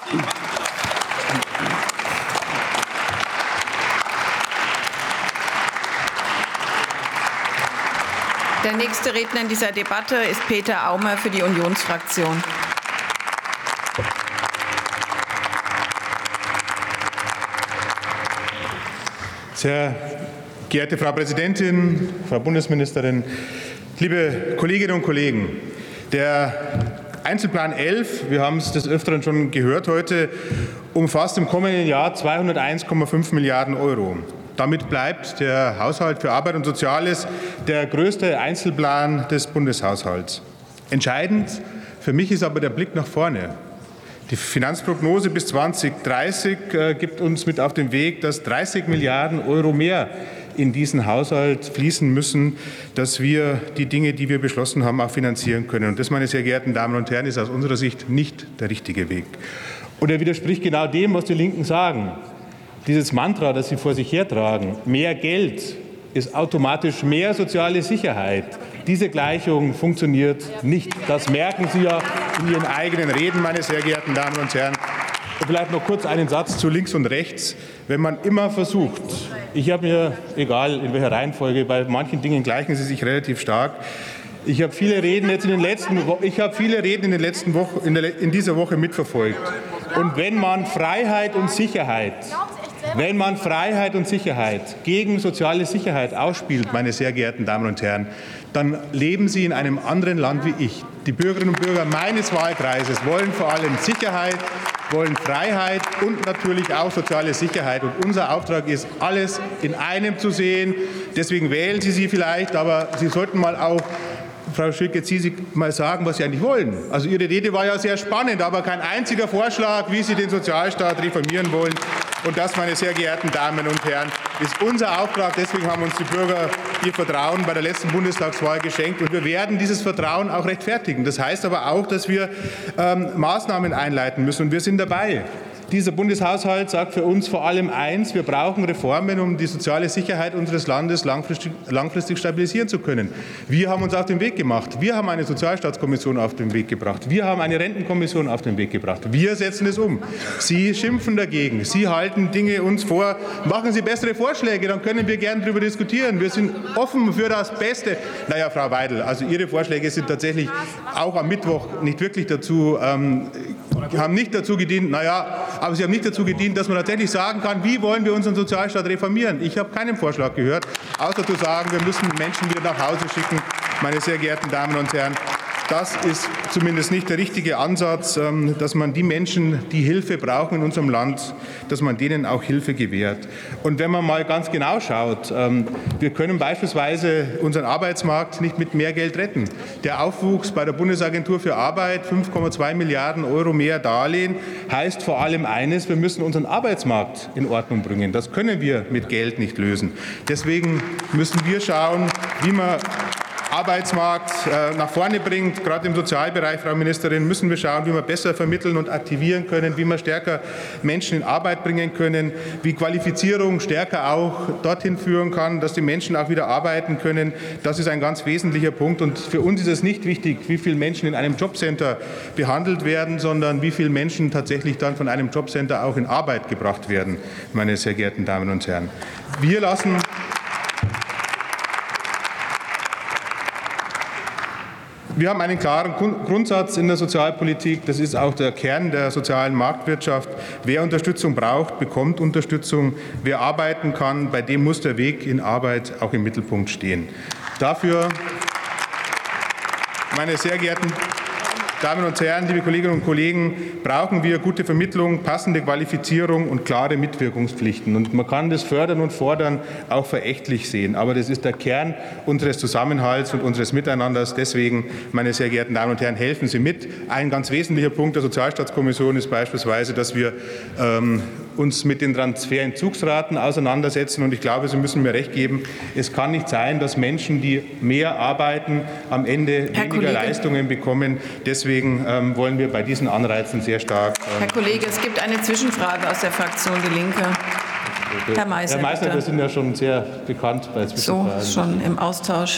Der nächste Redner in dieser Debatte ist Peter Aumer für die Unionsfraktion. Sehr geehrte Frau Präsidentin, Frau Bundesministerin, Liebe Kolleginnen und Kollegen, der Einzelplan 11, wir haben es des Öfteren schon gehört heute, umfasst im kommenden Jahr 201,5 Milliarden Euro. Damit bleibt der Haushalt für Arbeit und Soziales der größte Einzelplan des Bundeshaushalts. Entscheidend für mich ist aber der Blick nach vorne. Die Finanzprognose bis 2030 gibt uns mit auf den Weg, dass 30 Milliarden Euro mehr in diesen Haushalt fließen müssen, dass wir die Dinge, die wir beschlossen haben, auch finanzieren können. Und das, meine sehr geehrten Damen und Herren, ist aus unserer Sicht nicht der richtige Weg. Und er widerspricht genau dem, was die Linken sagen. Dieses Mantra, das sie vor sich hertragen, mehr Geld ist automatisch mehr soziale Sicherheit. Diese Gleichung funktioniert nicht. Das merken Sie ja in Ihren eigenen Reden, meine sehr geehrten Damen und Herren. Und vielleicht noch kurz einen Satz zu links und rechts. Wenn man immer versucht, ich habe mir, egal in welcher Reihenfolge, bei manchen Dingen gleichen sie sich relativ stark. Ich habe viele Reden jetzt in dieser Woche mitverfolgt. Und wenn man Freiheit und Sicherheit gegen soziale Sicherheit ausspielt, meine sehr geehrten Damen und Herren, dann leben Sie in einem anderen Land wie ich. Die Bürgerinnen und Bürger meines Wahlkreises wollen vor allem Sicherheit, wollen Freiheit und natürlich auch soziale Sicherheit. Und unser Auftrag ist, alles in einem zu sehen. Deswegen wählen Sie vielleicht, aber Sie sollten mal auch, Frau Schick, jetzt Sie mal sagen, was Sie eigentlich wollen. Also Ihre Rede war ja sehr spannend, aber kein einziger Vorschlag, wie Sie den Sozialstaat reformieren wollen. Und das, meine sehr geehrten Damen und Herren, ist unser Auftrag. Deswegen haben uns die Bürger ihr Vertrauen bei der letzten Bundestagswahl geschenkt. Und wir werden dieses Vertrauen auch rechtfertigen. Das heißt aber auch, dass wir Maßnahmen einleiten müssen. Und wir sind dabei. Dieser Bundeshaushalt sagt für uns vor allem eins: Wir brauchen Reformen, um die soziale Sicherheit unseres Landes langfristig stabilisieren zu können. Wir haben uns auf den Weg gemacht. Wir haben eine Sozialstaatskommission auf den Weg gebracht. Wir haben eine Rentenkommission auf den Weg gebracht. Wir setzen es um. Sie schimpfen dagegen. Sie halten Dinge uns vor. Machen Sie bessere Vorschläge, dann können wir gerne darüber diskutieren. Wir sind offen für das Beste. Naja, Frau Weidel, also Ihre Vorschläge sind tatsächlich auch am Mittwoch nicht wirklich dazu, haben nicht dazu gedient, aber sie haben nicht dazu gedient, dass man tatsächlich sagen kann, wie wollen wir unseren Sozialstaat reformieren. Ich habe keinen Vorschlag gehört, außer zu sagen, wir müssen Menschen wieder nach Hause schicken. Meine sehr geehrten Damen und Herren, das ist zumindest nicht der richtige Ansatz, dass man die Menschen, die Hilfe brauchen in unserem Land, dass man denen auch Hilfe gewährt. Und wenn man mal ganz genau schaut, wir können beispielsweise unseren Arbeitsmarkt nicht mit mehr Geld retten. Der Aufwuchs bei der Bundesagentur für Arbeit, 5,2 Milliarden Euro mehr Darlehen, heißt vor allem eines: Wir müssen unseren Arbeitsmarkt in Ordnung bringen. Das können wir mit Geld nicht lösen. Deswegen müssen wir schauen, wie man Arbeitsmarkt nach vorne bringt. Gerade im Sozialbereich, Frau Ministerin, müssen wir schauen, wie wir besser vermitteln und aktivieren können, wie wir stärker Menschen in Arbeit bringen können, wie Qualifizierung stärker auch dorthin führen kann, dass die Menschen auch wieder arbeiten können. Das ist ein ganz wesentlicher Punkt. Und für uns ist es nicht wichtig, wie viele Menschen in einem Jobcenter behandelt werden, sondern wie viele Menschen tatsächlich dann von einem Jobcenter auch in Arbeit gebracht werden, meine sehr geehrten Damen und Herren. Wir haben einen klaren Grundsatz in der Sozialpolitik. Das ist auch der Kern der sozialen Marktwirtschaft. Wer Unterstützung braucht, bekommt Unterstützung. Wer arbeiten kann, bei dem muss der Weg in Arbeit auch im Mittelpunkt stehen. Dafür, meine sehr geehrten Damen und Herren, liebe Kolleginnen und Kollegen, brauchen wir gute Vermittlung, passende Qualifizierung und klare Mitwirkungspflichten. Und man kann das Fördern und Fordern auch verächtlich sehen. Aber das ist der Kern unseres Zusammenhalts und unseres Miteinanders. Deswegen, meine sehr geehrten Damen und Herren, helfen Sie mit. Ein ganz wesentlicher Punkt der Sozialstaatskommission ist beispielsweise, dass wir uns mit den Transferentzugsraten auseinandersetzen. Und ich glaube, Sie müssen mir recht geben, es kann nicht sein, dass Menschen, die mehr arbeiten, am Ende weniger Leistungen bekommen. Deswegen wollen wir bei diesen Anreizen sehr stark. Herr Kollege, es gibt eine Zwischenfrage aus der Fraktion Die Linke. Herr Meißner, wir sind ja schon sehr bekannt bei Zwischenfragen. So, schon im Austausch.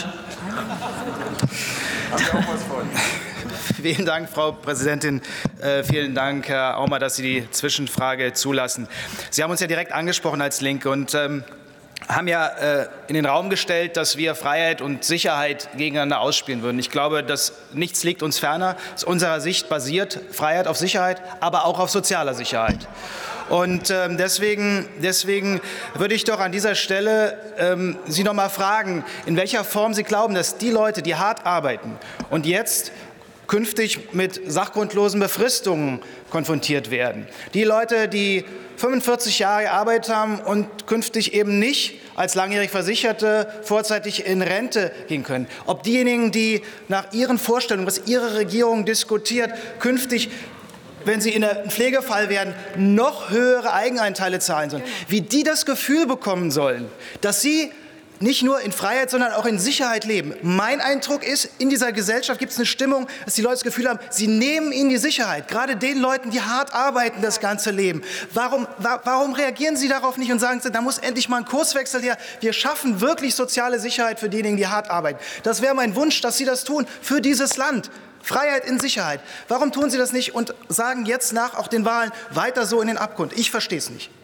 Vielen Dank, Frau Präsidentin. Vielen Dank, Herr Aumer, dass Sie die Zwischenfrage zulassen. Sie haben uns ja direkt angesprochen als Linke und haben ja in den Raum gestellt, dass wir Freiheit und Sicherheit gegeneinander ausspielen würden. Ich glaube, dass nichts liegt uns ferner. Aus unserer Sicht basiert Freiheit auf Sicherheit, aber auch auf sozialer Sicherheit. Und deswegen würde ich doch an dieser Stelle Sie noch mal fragen, in welcher Form Sie glauben, dass die Leute, die hart arbeiten und jetzt künftig mit sachgrundlosen Befristungen konfrontiert werden. Die Leute, die 45 Jahre gearbeitet haben und künftig eben nicht als langjährig Versicherte vorzeitig in Rente gehen können. Ob diejenigen, die nach ihren Vorstellungen, was ihre Regierung diskutiert, künftig, wenn sie in einem Pflegefall werden, noch höhere Eigenanteile zahlen sollen. Wie die das Gefühl bekommen sollen, dass sie nicht nur in Freiheit, sondern auch in Sicherheit leben. Mein Eindruck ist, in dieser Gesellschaft gibt es eine Stimmung, dass die Leute das Gefühl haben, sie nehmen ihnen die Sicherheit. Gerade den Leuten, die hart arbeiten das ganze Leben. Warum reagieren Sie darauf nicht und sagen, da muss endlich mal ein Kurswechsel her. Wir schaffen wirklich soziale Sicherheit für diejenigen, die hart arbeiten. Das wäre mein Wunsch, dass Sie das tun für dieses Land. Freiheit in Sicherheit. Warum tun Sie das nicht und sagen jetzt nach auch den Wahlen weiter so in den Abgrund? Ich verstehe es nicht.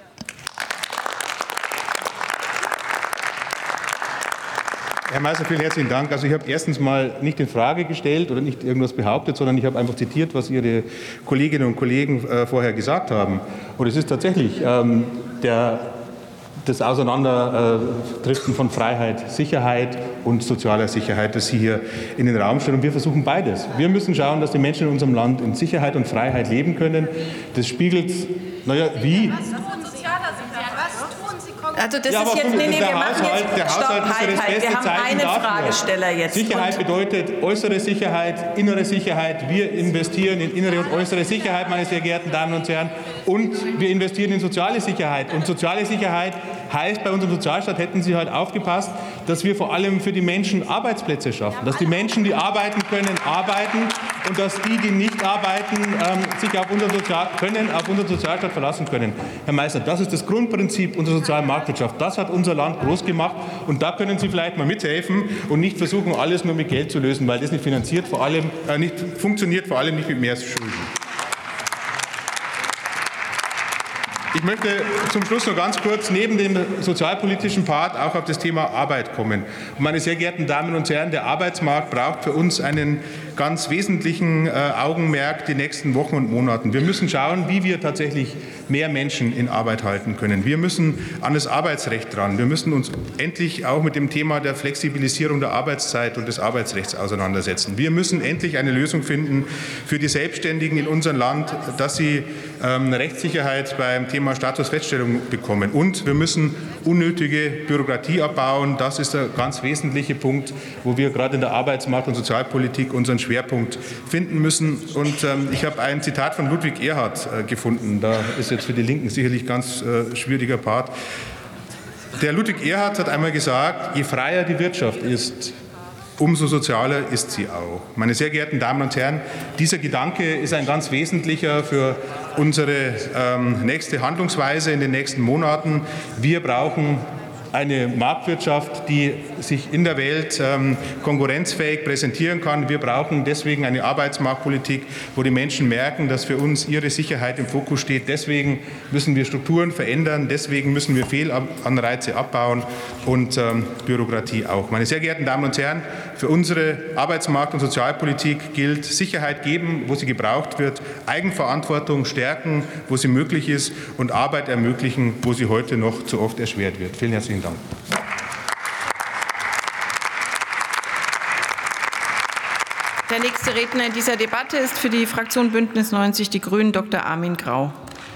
Herr Meißner, vielen herzlichen Dank. Also ich habe erstens mal nicht in Frage gestellt oder nicht irgendwas behauptet, sondern ich habe einfach zitiert, was Ihre Kolleginnen und Kollegen vorher gesagt haben. Und es ist tatsächlich das Auseinanderdriften von Freiheit, Sicherheit und sozialer Sicherheit, das Sie hier in den Raum stellen. Und wir versuchen beides. Wir müssen schauen, dass die Menschen in unserem Land in Sicherheit und Freiheit leben können. Das spiegelt, wie? Also das ist jetzt, wir machen jetzt, stopp, halt, wir haben einen Fragesteller jetzt. Sicherheit bedeutet äußere Sicherheit, innere Sicherheit. Wir investieren in innere und äußere Sicherheit, meine sehr geehrten Damen und Herren. Und wir investieren in soziale Sicherheit. Und soziale Sicherheit heißt, bei unserem Sozialstaat hätten Sie halt aufgepasst, dass wir vor allem für die Menschen Arbeitsplätze schaffen. Dass die Menschen, die arbeiten können, arbeiten und dass die nicht arbeiten, sich auf unseren Sozialstaat verlassen können. Herr Meißner, das ist das Grundprinzip unserer sozialen Marktwirtschaft. Das hat unser Land groß gemacht und da können Sie vielleicht mal mithelfen und nicht versuchen, alles nur mit Geld zu lösen, weil das nicht funktioniert, vor allem nicht mit mehr Schulden. Ich möchte zum Schluss noch ganz kurz neben dem sozialpolitischen Part auch auf das Thema Arbeit kommen. Und meine sehr geehrten Damen und Herren, der Arbeitsmarkt braucht für uns einen ganz wesentlichen Augenmerk die nächsten Wochen und Monaten. Wir müssen schauen, wie wir tatsächlich mehr Menschen in Arbeit halten können. Wir müssen an das Arbeitsrecht ran. Wir müssen uns endlich auch mit dem Thema der Flexibilisierung der Arbeitszeit und des Arbeitsrechts auseinandersetzen. Wir müssen endlich eine Lösung finden für die Selbstständigen in unserem Land, dass sie Rechtssicherheit beim Thema Statusfeststellung bekommen. Und wir müssen unnötige Bürokratie abbauen. Das ist der ganz wesentliche Punkt, wo wir gerade in der Arbeitsmarkt- und Sozialpolitik unseren Schwerpunkt finden müssen. Und ich habe ein Zitat von Ludwig Erhard gefunden. Da ist jetzt für die Linken sicherlich ganz schwieriger Part. Der Ludwig Erhard hat einmal gesagt, je freier die Wirtschaft ist, umso sozialer ist sie auch. Meine sehr geehrten Damen und Herren, dieser Gedanke ist ein ganz wesentlicher für unsere nächste Handlungsweise in den nächsten Monaten. Wir brauchen eine Marktwirtschaft, die sich in der Welt konkurrenzfähig präsentieren kann. Wir brauchen deswegen eine Arbeitsmarktpolitik, wo die Menschen merken, dass für uns ihre Sicherheit im Fokus steht. Deswegen müssen wir Strukturen verändern, deswegen müssen wir Fehlanreize abbauen und Bürokratie auch. Meine sehr geehrten Damen und Herren, für unsere Arbeitsmarkt- und Sozialpolitik gilt Sicherheit geben, wo sie gebraucht wird, Eigenverantwortung stärken, wo sie möglich ist und Arbeit ermöglichen, wo sie heute noch zu oft erschwert wird. Vielen herzlichen Dank. Der nächste Redner in dieser Debatte ist für die Fraktion Bündnis 90 Die Grünen Dr. Armin Grau.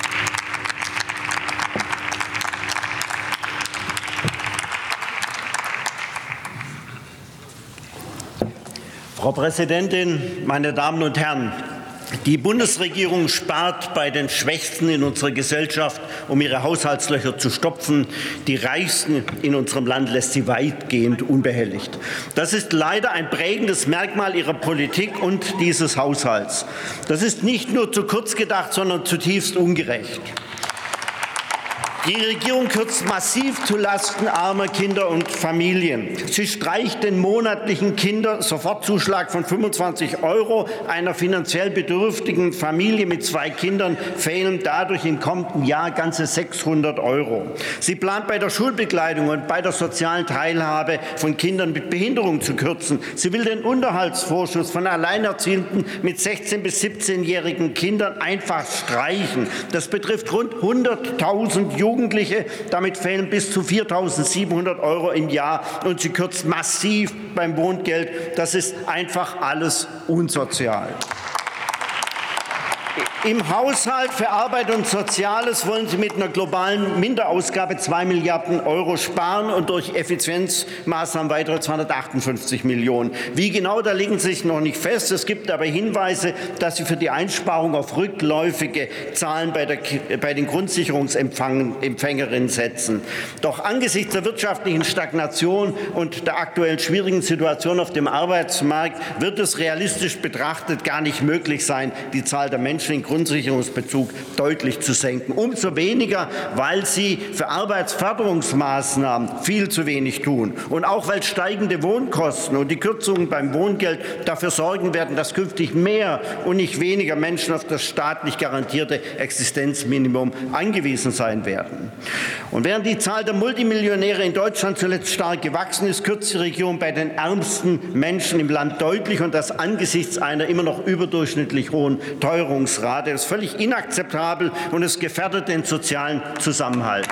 Frau Präsidentin, meine Damen und Herren! Die Bundesregierung spart bei den Schwächsten in unserer Gesellschaft, um ihre Haushaltslöcher zu stopfen. Die Reichsten in unserem Land lässt sie weitgehend unbehelligt. Das ist leider ein prägendes Merkmal ihrer Politik und dieses Haushalts. Das ist nicht nur zu kurz gedacht, sondern zutiefst ungerecht. Die Regierung kürzt massiv zulasten armer Kinder und Familien. Sie streicht den monatlichen Kindersofortzuschlag von 25 € einer finanziell bedürftigen Familie mit 2 Kindern fehlen dadurch im kommenden Jahr ganze 600 €. Sie plant bei der Schulbekleidung und bei der sozialen Teilhabe von Kindern mit Behinderung zu kürzen. Sie will den Unterhaltsvorschuss von Alleinerziehenden mit 16- bis 17-jährigen Kindern einfach streichen. Das betrifft rund 100.000 Jugendliche. Damit fehlen bis zu 4.700 € im Jahr. Und sie kürzt massiv beim Wohngeld. Das ist einfach alles unsozial. Im Haushalt für Arbeit und Soziales wollen Sie mit einer globalen Minderausgabe 2 Milliarden € sparen und durch Effizienzmaßnahmen weitere 258 Millionen. Wie genau, da legen Sie sich noch nicht fest. Es gibt aber Hinweise, dass Sie für die Einsparung auf rückläufige Zahlen bei den Grundsicherungsempfängerinnen setzen. Doch angesichts der wirtschaftlichen Stagnation und der aktuell schwierigen Situation auf dem Arbeitsmarkt wird es realistisch betrachtet gar nicht möglich sein, die Zahl der Menschen in Grundsicherungsbezug deutlich zu senken. Umso weniger, weil Sie für Arbeitsförderungsmaßnahmen viel zu wenig tun. Und auch weil steigende Wohnkosten und die Kürzungen beim Wohngeld dafür sorgen werden, dass künftig mehr und nicht weniger Menschen auf das staatlich garantierte Existenzminimum angewiesen sein werden. Und während die Zahl der Multimillionäre in Deutschland zuletzt stark gewachsen ist, kürzt die Regierung bei den ärmsten Menschen im Land deutlich, und das angesichts einer immer noch überdurchschnittlich hohen Teuerungsrate. Das ist völlig inakzeptabel und es gefährdet den sozialen Zusammenhalt.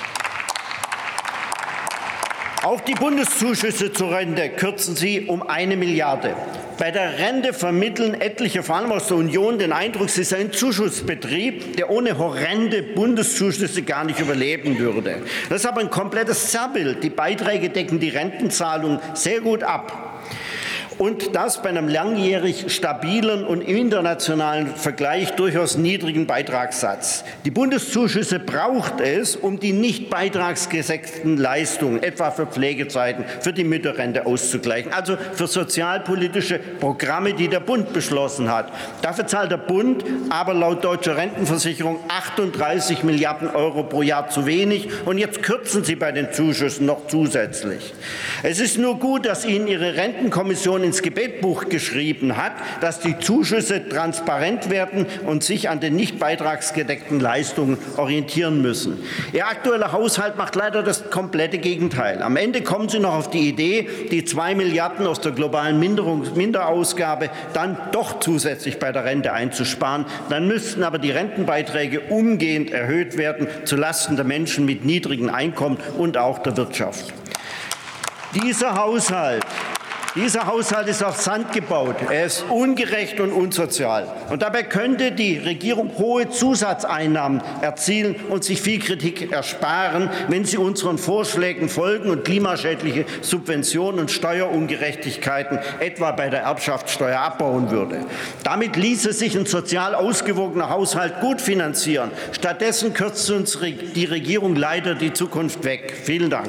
Auch die Bundeszuschüsse zur Rente kürzen Sie um 1 Milliarde. Bei der Rente vermitteln etliche, vor allem aus der Union, den Eindruck, sie sei ein Zuschussbetrieb, der ohne horrende Bundeszuschüsse gar nicht überleben würde. Das ist aber ein komplettes Zerrbild. Die Beiträge decken die Rentenzahlung sehr gut ab. Und das bei einem langjährig stabilen und im internationalen Vergleich durchaus niedrigen Beitragssatz. Die Bundeszuschüsse braucht es, um die nicht beitragsgesetzten Leistungen, etwa für Pflegezeiten, für die Mütterrente auszugleichen, also für sozialpolitische Programme, die der Bund beschlossen hat. Dafür zahlt der Bund aber laut Deutscher Rentenversicherung 38 Milliarden € pro Jahr zu wenig. Und jetzt kürzen Sie bei den Zuschüssen noch zusätzlich. Es ist nur gut, dass Ihnen Ihre Rentenkommission ins Gebetbuch geschrieben hat, dass die Zuschüsse transparent werden und sich an den nicht beitragsgedeckten Leistungen orientieren müssen. Ihr aktueller Haushalt macht leider das komplette Gegenteil. Am Ende kommen Sie noch auf die Idee, die 2 Milliarden aus der globalen Minderausgabe dann doch zusätzlich bei der Rente einzusparen. Dann müssten aber die Rentenbeiträge umgehend erhöht werden, zulasten der Menschen mit niedrigen Einkommen und auch der Wirtschaft. Dieser Haushalt ist auf Sand gebaut. Er ist ungerecht und unsozial. Und dabei könnte die Regierung hohe Zusatzeinnahmen erzielen und sich viel Kritik ersparen, wenn sie unseren Vorschlägen folgen und klimaschädliche Subventionen und Steuerungerechtigkeiten, etwa bei der Erbschaftssteuer, abbauen würde. Damit ließe sich ein sozial ausgewogener Haushalt gut finanzieren. Stattdessen kürzt uns die Regierung leider die Zukunft weg. Vielen Dank.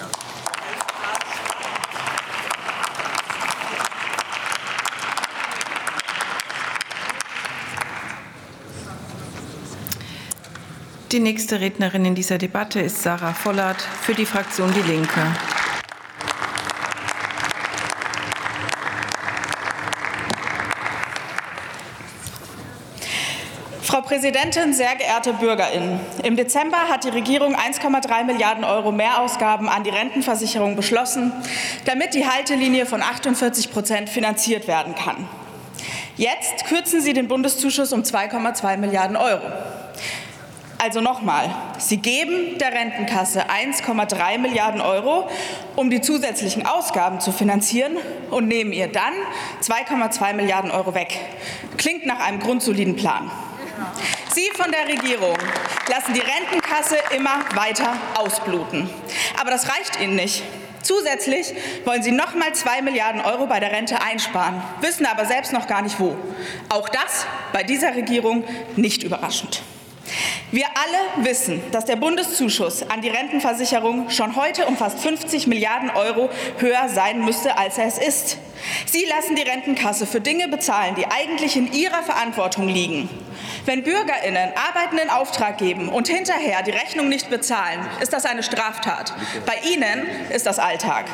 Die nächste Rednerin in dieser Debatte ist Sarah Vollert für die Fraktion Die Linke. Frau Präsidentin, sehr geehrte BürgerInnen! Im Dezember hat die Regierung 1,3 Milliarden € Mehrausgaben an die Rentenversicherung beschlossen, damit die Haltelinie von 48% finanziert werden kann. Jetzt kürzen Sie den Bundeszuschuss um 2,2 Milliarden €. Also nochmal, Sie geben der Rentenkasse 1,3 Milliarden €, um die zusätzlichen Ausgaben zu finanzieren, und nehmen ihr dann 2,2 Milliarden € weg. Klingt nach einem grundsoliden Plan. Sie von der Regierung lassen die Rentenkasse immer weiter ausbluten. Aber das reicht Ihnen nicht. Zusätzlich wollen Sie noch mal 2 Milliarden € bei der Rente einsparen, wissen aber selbst noch gar nicht wo. Auch das bei dieser Regierung nicht überraschend. Wir alle wissen, dass der Bundeszuschuss an die Rentenversicherung schon heute um fast 50 Milliarden € höher sein müsste, als er es ist. Sie lassen die Rentenkasse für Dinge bezahlen, die eigentlich in ihrer Verantwortung liegen. Wenn BürgerInnen Arbeiten in Auftrag geben und hinterher die Rechnung nicht bezahlen, ist das eine Straftat. Bei Ihnen ist das Alltag.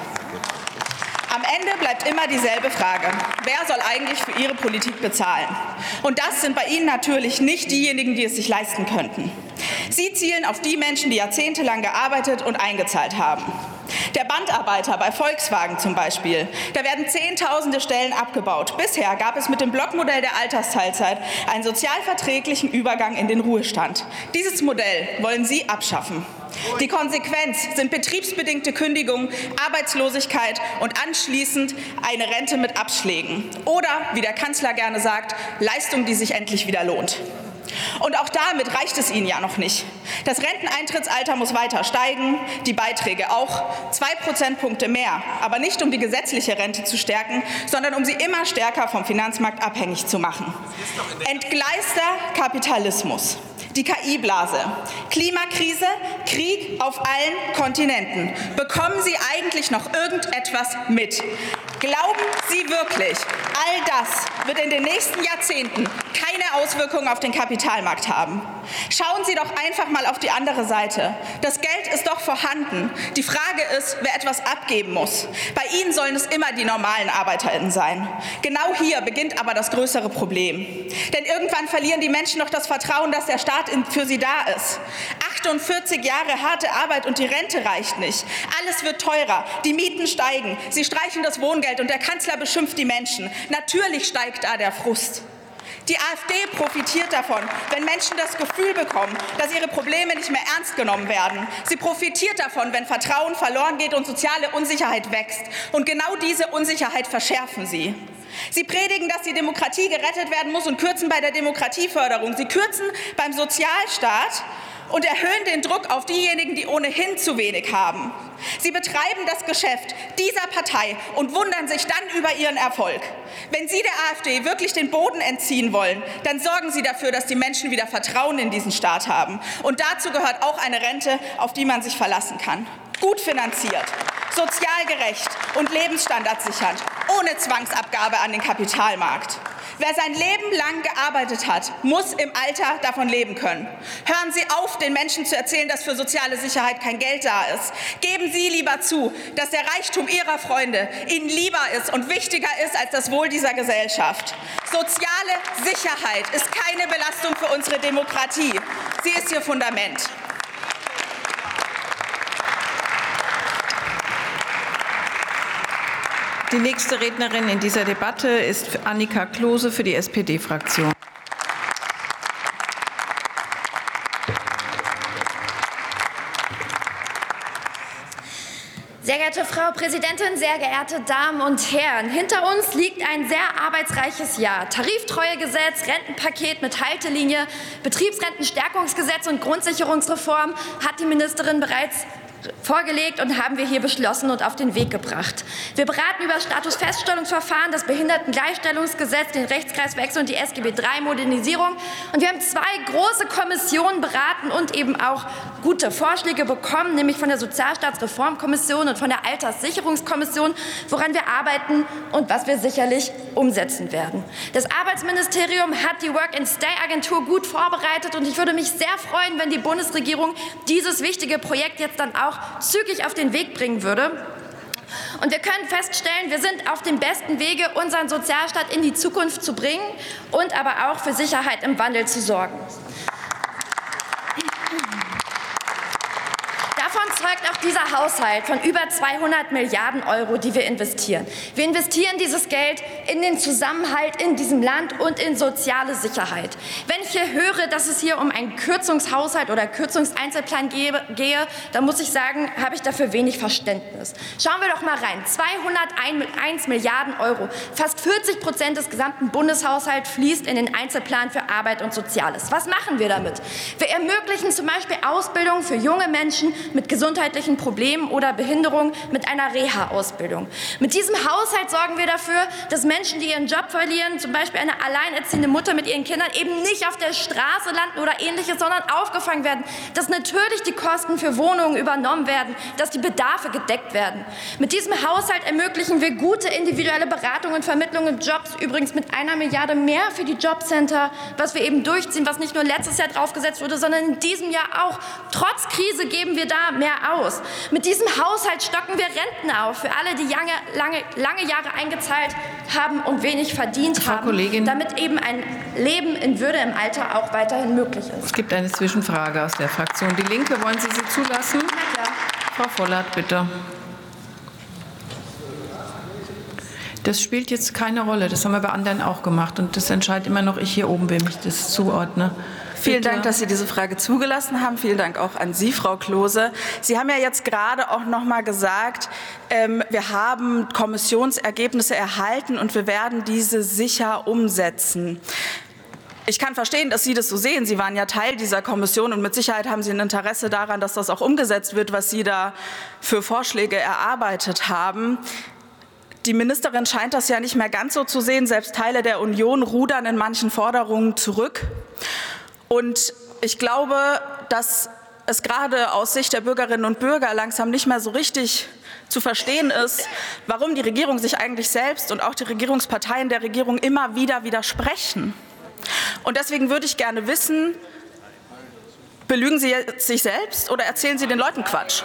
Am Ende bleibt immer dieselbe Frage. Wer soll eigentlich für Ihre Politik bezahlen? Und das sind bei Ihnen natürlich nicht diejenigen, die es sich leisten könnten. Sie zielen auf die Menschen, die jahrzehntelang gearbeitet und eingezahlt haben. Der Bandarbeiter bei Volkswagen zum Beispiel. Da werden Zehntausende Stellen abgebaut. Bisher gab es mit dem Blockmodell der Altersteilzeit einen sozialverträglichen Übergang in den Ruhestand. Dieses Modell wollen Sie abschaffen. Die Konsequenz sind betriebsbedingte Kündigungen, Arbeitslosigkeit und anschließend eine Rente mit Abschlägen. Oder, wie der Kanzler gerne sagt, Leistung, die sich endlich wieder lohnt. Und auch damit reicht es Ihnen ja noch nicht. Das Renteneintrittsalter muss weiter steigen, die Beiträge auch, 2 Prozentpunkte mehr, aber nicht um die gesetzliche Rente zu stärken, sondern um sie immer stärker vom Finanzmarkt abhängig zu machen. Entgleister Kapitalismus. Die KI-Blase, Klimakrise, Krieg auf allen Kontinenten. Bekommen Sie eigentlich noch irgendetwas mit? Glauben Sie wirklich, all das wird in den nächsten Jahrzehnten keine Auswirkungen auf den Kapitalmarkt haben? Schauen Sie doch einfach mal auf die andere Seite. Das Geld ist doch vorhanden. Die Frage ist, wer etwas abgeben muss. Bei Ihnen sollen es immer die normalen ArbeiterInnen sein. Genau hier beginnt aber das größere Problem. Denn irgendwann verlieren die Menschen doch das Vertrauen, dass der Staat für sie da ist. 48 Jahre harte Arbeit und die Rente reicht nicht. Alles wird teurer, die Mieten steigen, sie streichen das Wohngeld und der Kanzler beschimpft die Menschen. Natürlich steigt da der Frust. Die AfD profitiert davon, wenn Menschen das Gefühl bekommen, dass ihre Probleme nicht mehr ernst genommen werden. Sie profitiert davon, wenn Vertrauen verloren geht und soziale Unsicherheit wächst. Und genau diese Unsicherheit verschärfen Sie. Sie predigen, dass die Demokratie gerettet werden muss und kürzen bei der Demokratieförderung. Sie kürzen beim Sozialstaat und erhöhen den Druck auf diejenigen, die ohnehin zu wenig haben. Sie betreiben das Geschäft dieser Partei und wundern sich dann über ihren Erfolg. Wenn Sie der AfD wirklich den Boden entziehen wollen, dann sorgen Sie dafür, dass die Menschen wieder Vertrauen in diesen Staat haben. Und dazu gehört auch eine Rente, auf die man sich verlassen kann. Gut finanziert, sozial gerecht und Lebensstandard sichernd, ohne Zwangsabgabe an den Kapitalmarkt. Wer sein Leben lang gearbeitet hat, muss im Alter davon leben können. Hören Sie auf, den Menschen zu erzählen, dass für soziale Sicherheit kein Geld da ist. Geben Sie lieber zu, dass der Reichtum Ihrer Freunde Ihnen lieber ist und wichtiger ist als das Wohl dieser Gesellschaft. Soziale Sicherheit ist keine Belastung für unsere Demokratie. Sie ist ihr Fundament. Die nächste Rednerin in dieser Debatte ist Annika Klose für die SPD-Fraktion. Sehr geehrte Frau Präsidentin, sehr geehrte Damen und Herren! Hinter uns liegt ein sehr arbeitsreiches Jahr. Tariftreuegesetz, Rentenpaket mit Haltelinie, Betriebsrentenstärkungsgesetz und Grundsicherungsreform hat die Ministerin bereits vorgelegt und haben wir hier beschlossen und auf den Weg gebracht. Wir beraten über das Statusfeststellungsverfahren, das Behindertengleichstellungsgesetz, den Rechtskreiswechsel und die SGB III-Modernisierung. Und wir haben 2 große Kommissionen beraten und eben auch gute Vorschläge bekommen, nämlich von der Sozialstaatsreformkommission und von der Alterssicherungskommission, woran wir arbeiten und was wir sicherlich umsetzen werden. Das Arbeitsministerium hat die Work-and-Stay-Agentur gut vorbereitet und ich würde mich sehr freuen, wenn die Bundesregierung dieses wichtige Projekt jetzt dann auch zügig auf den Weg bringen würde. Und wir können feststellen, wir sind auf dem besten Wege, unseren Sozialstaat in die Zukunft zu bringen und aber auch für Sicherheit im Wandel zu sorgen. Davon zeugt auch dieser Haushalt von über 200 Milliarden Euro, die wir investieren. Wir investieren dieses Geld in den Zusammenhalt in diesem Land und in soziale Sicherheit. Wenn ich hier höre, dass es hier um einen Kürzungshaushalt oder Kürzungseinzelplan gehe, dann muss ich sagen, habe ich dafür wenig Verständnis. Schauen wir doch mal rein. 201 Milliarden Euro, fast 40% des gesamten Bundeshaushalts fließt in den Einzelplan für Arbeit und Soziales. Was machen wir damit? Wir ermöglichen zum Beispiel Ausbildung für junge Menschen mit gesundheitlichen gesundheitlichen Problemen oder Behinderungen mit einer Reha-Ausbildung. Mit diesem Haushalt sorgen wir dafür, dass Menschen, die ihren Job verlieren, zum Beispiel eine alleinerziehende Mutter mit ihren Kindern, eben nicht auf der Straße landen oder Ähnliches, sondern aufgefangen werden, dass natürlich die Kosten für Wohnungen übernommen werden, dass die Bedarfe gedeckt werden. Mit diesem Haushalt ermöglichen wir gute individuelle Beratung und Vermittlung in Jobs, übrigens mit 1 Milliarde mehr für die Jobcenter, was wir eben durchziehen, was nicht nur letztes Jahr draufgesetzt wurde, sondern in diesem Jahr auch. Trotz Krise geben wir da mehr aus. Mit diesem Haushalt stocken wir Renten auf für alle, die lange Jahre eingezahlt haben und wenig verdient haben, damit eben ein Leben in Würde im Alter auch weiterhin möglich ist. Es gibt eine Zwischenfrage aus der Fraktion Die Linke. Wollen Sie sie zulassen? Ja, klar. Frau Vollert, bitte. Das spielt jetzt keine Rolle. Das haben wir bei anderen auch gemacht. Und das entscheidet immer noch ich hier oben, wem ich das zuordne. Vielen Dank, dass Sie diese Frage zugelassen haben. Vielen Dank auch an Sie, Frau Klose. Sie haben ja jetzt gerade auch noch mal gesagt, wir haben Kommissionsergebnisse erhalten und wir werden diese sicher umsetzen. Ich kann verstehen, dass Sie das so sehen. Sie waren ja Teil dieser Kommission und mit Sicherheit haben Sie ein Interesse daran, dass das auch umgesetzt wird, was Sie da für Vorschläge erarbeitet haben. Die Ministerin scheint das ja nicht mehr ganz so zu sehen. Selbst Teile der Union rudern in manchen Forderungen zurück. Und ich glaube, dass es gerade aus Sicht der Bürgerinnen und Bürger langsam nicht mehr so richtig zu verstehen ist, warum die Regierung sich eigentlich selbst und auch die Regierungsparteien der Regierung immer wieder widersprechen. Und deswegen würde ich gerne wissen, belügen Sie jetzt sich selbst oder erzählen Sie den Leuten Quatsch?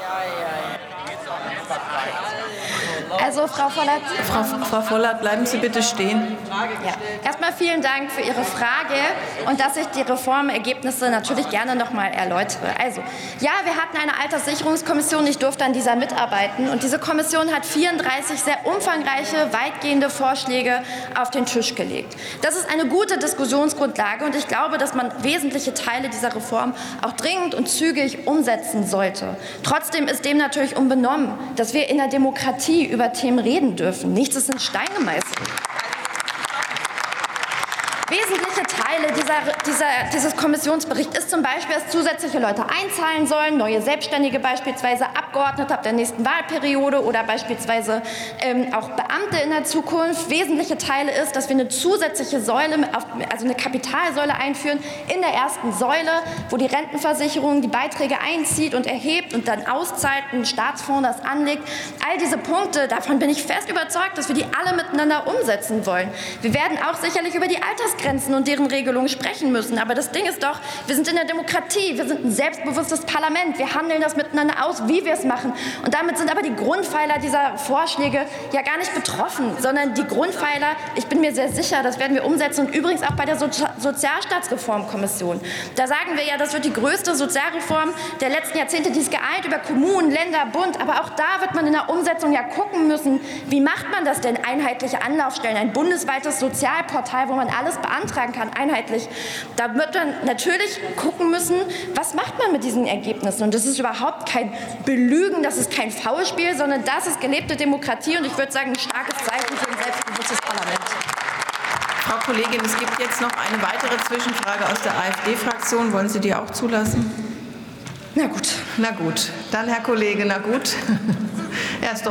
Also, Frau Vollert. Frau Vollert, bleiben Sie bitte stehen. Ja. Erstmal vielen Dank für Ihre Frage und dass ich die Reformergebnisse natürlich gerne noch mal erläutere. Also, ja, wir hatten eine Alterssicherungskommission, ich durfte an dieser mitarbeiten und diese Kommission hat 34 sehr umfangreiche, weitgehende Vorschläge auf den Tisch gelegt. Das ist eine gute Diskussionsgrundlage und ich glaube, dass man wesentliche Teile dieser Reform auch dringend und zügig umsetzen sollte. Trotzdem ist dem natürlich unbenommen, dass wir in der Demokratie über Themen reden dürfen. Nichts ist in Stein gemeißelt. Wesentliche Teile dieses Kommissionsberichts ist zum Beispiel, dass zusätzliche Leute einzahlen sollen, neue Selbstständige beispielsweise, Abgeordnete ab der nächsten Wahlperiode oder beispielsweise auch Beamte in der Zukunft. Wesentliche Teile ist, dass wir eine zusätzliche Säule, also eine Kapitalsäule einführen in der ersten Säule, wo die Rentenversicherung die Beiträge einzieht und erhebt und dann auszahlt, ein Staatsfonds das anlegt. All diese Punkte, davon bin ich fest überzeugt, dass wir die alle miteinander umsetzen wollen. Wir werden auch sicherlich über die Altersgrenzen und deren Regelungen sprechen müssen. Aber das Ding ist doch, wir sind in der Demokratie, wir sind ein selbstbewusstes Parlament, wir handeln das miteinander aus, wie wir es machen. Und damit sind aber die Grundpfeiler dieser Vorschläge ja gar nicht betroffen, sondern die Grundpfeiler, ich bin mir sehr sicher, das werden wir umsetzen und übrigens auch bei der Sozialstaatsreformkommission. Da sagen wir ja, das wird die größte Sozialreform der letzten Jahrzehnte, die ist geeint über Kommunen, Länder, Bund, aber auch da wird man in der Umsetzung ja gucken müssen, wie macht man das denn, einheitliche Anlaufstellen, ein bundesweites Sozialportal, wo man alles beantragen kann, einheitlich. Da wird man natürlich gucken müssen, was macht man mit diesen Ergebnissen. Und das ist überhaupt kein Belügen, das ist kein Faulspiel, sondern das ist gelebte Demokratie und ich würde sagen, ein starkes Zeichen für ein selbstbewusstes Parlament. Frau Kollegin, es gibt jetzt noch eine weitere Zwischenfrage aus der AfD-Fraktion. Wollen Sie die auch zulassen? Na gut. Na gut. Dann, Herr Kollege, na gut. Er ist doch...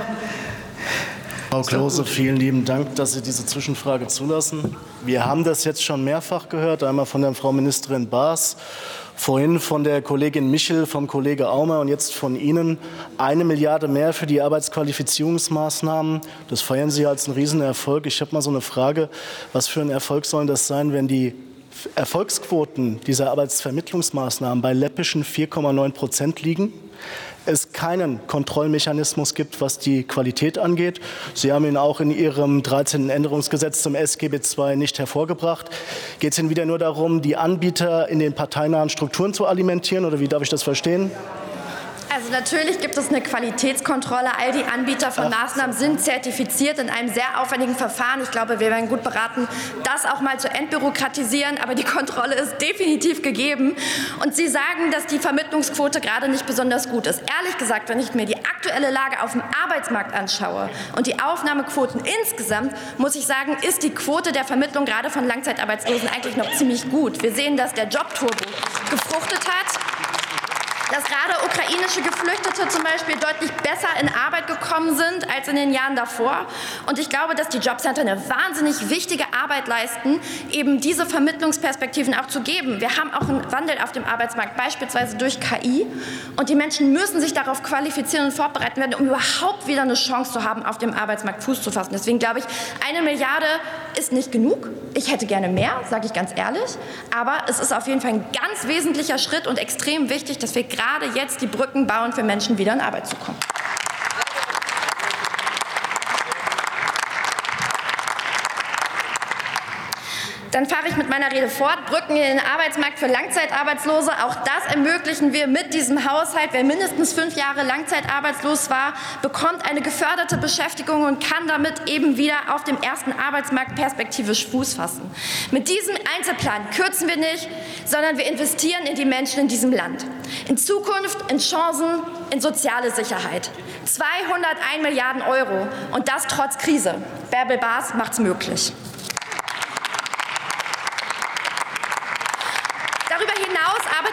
Frau Klose, vielen lieben Dank, dass Sie diese Zwischenfrage zulassen. Wir haben das jetzt schon mehrfach gehört, einmal von der Frau Ministerin Baas, vorhin von der Kollegin Michel, vom Kollege Aumer und jetzt von Ihnen. 1 Milliarde mehr für die Arbeitsqualifizierungsmaßnahmen. Das feiern Sie als einen Riesenerfolg. Ich habe mal so eine Frage, was für ein Erfolg soll das sein, wenn die Erfolgsquoten dieser Arbeitsvermittlungsmaßnahmen bei läppischen 4,9% liegen? Es keinen Kontrollmechanismus gibt, was die Qualität angeht. Sie haben ihn auch in Ihrem 13. Änderungsgesetz zum SGB II nicht hervorgebracht. Geht es Ihnen wieder nur darum, die Anbieter in den parteinahen Strukturen zu alimentieren, oder wie darf ich das verstehen? Also natürlich gibt es eine Qualitätskontrolle. All die Anbieter von Maßnahmen sind zertifiziert in einem sehr aufwendigen Verfahren. Ich glaube, wir werden gut beraten, das auch mal zu entbürokratisieren. Aber die Kontrolle ist definitiv gegeben. Und Sie sagen, dass die Vermittlungsquote gerade nicht besonders gut ist. Ehrlich gesagt, wenn ich mir die aktuelle Lage auf dem Arbeitsmarkt anschaue und die Aufnahmequoten insgesamt, muss ich sagen, ist die Quote der Vermittlung gerade von Langzeitarbeitslosen eigentlich noch ziemlich gut. Wir sehen, dass der Jobturbo gefruchtet hat. dass gerade ukrainische Geflüchtete zum Beispiel deutlich besser in Arbeit gekommen sind als in den Jahren davor. Und ich glaube, dass die Jobcenter eine wahnsinnig wichtige Arbeit leisten, eben diese Vermittlungsperspektiven auch zu geben. Wir haben auch einen Wandel auf dem Arbeitsmarkt, beispielsweise durch KI. Und die Menschen müssen sich darauf qualifizieren und vorbereiten werden, um überhaupt wieder eine Chance zu haben, auf dem Arbeitsmarkt Fuß zu fassen. Deswegen glaube ich, 1 Milliarde ist nicht genug. Ich hätte gerne mehr, sage ich ganz ehrlich. Aber es ist auf jeden Fall ein ganz wesentlicher Schritt und extrem wichtig, dass wir gerade jetzt die Brücken bauen, für Menschen wieder in Arbeit zu kommen. Dann fahre ich mit meiner Rede fort. Brücken in den Arbeitsmarkt für Langzeitarbeitslose. Auch das ermöglichen wir mit diesem Haushalt. Wer mindestens 5 Jahre langzeitarbeitslos war, bekommt eine geförderte Beschäftigung und kann damit eben wieder auf dem ersten Arbeitsmarkt perspektivisch Fuß fassen. Mit diesem Einzelplan kürzen wir nicht, sondern wir investieren in die Menschen in diesem Land. In Zukunft, in Chancen, in soziale Sicherheit. 201 Milliarden Euro und das trotz Krise. Bärbel Baas macht's möglich.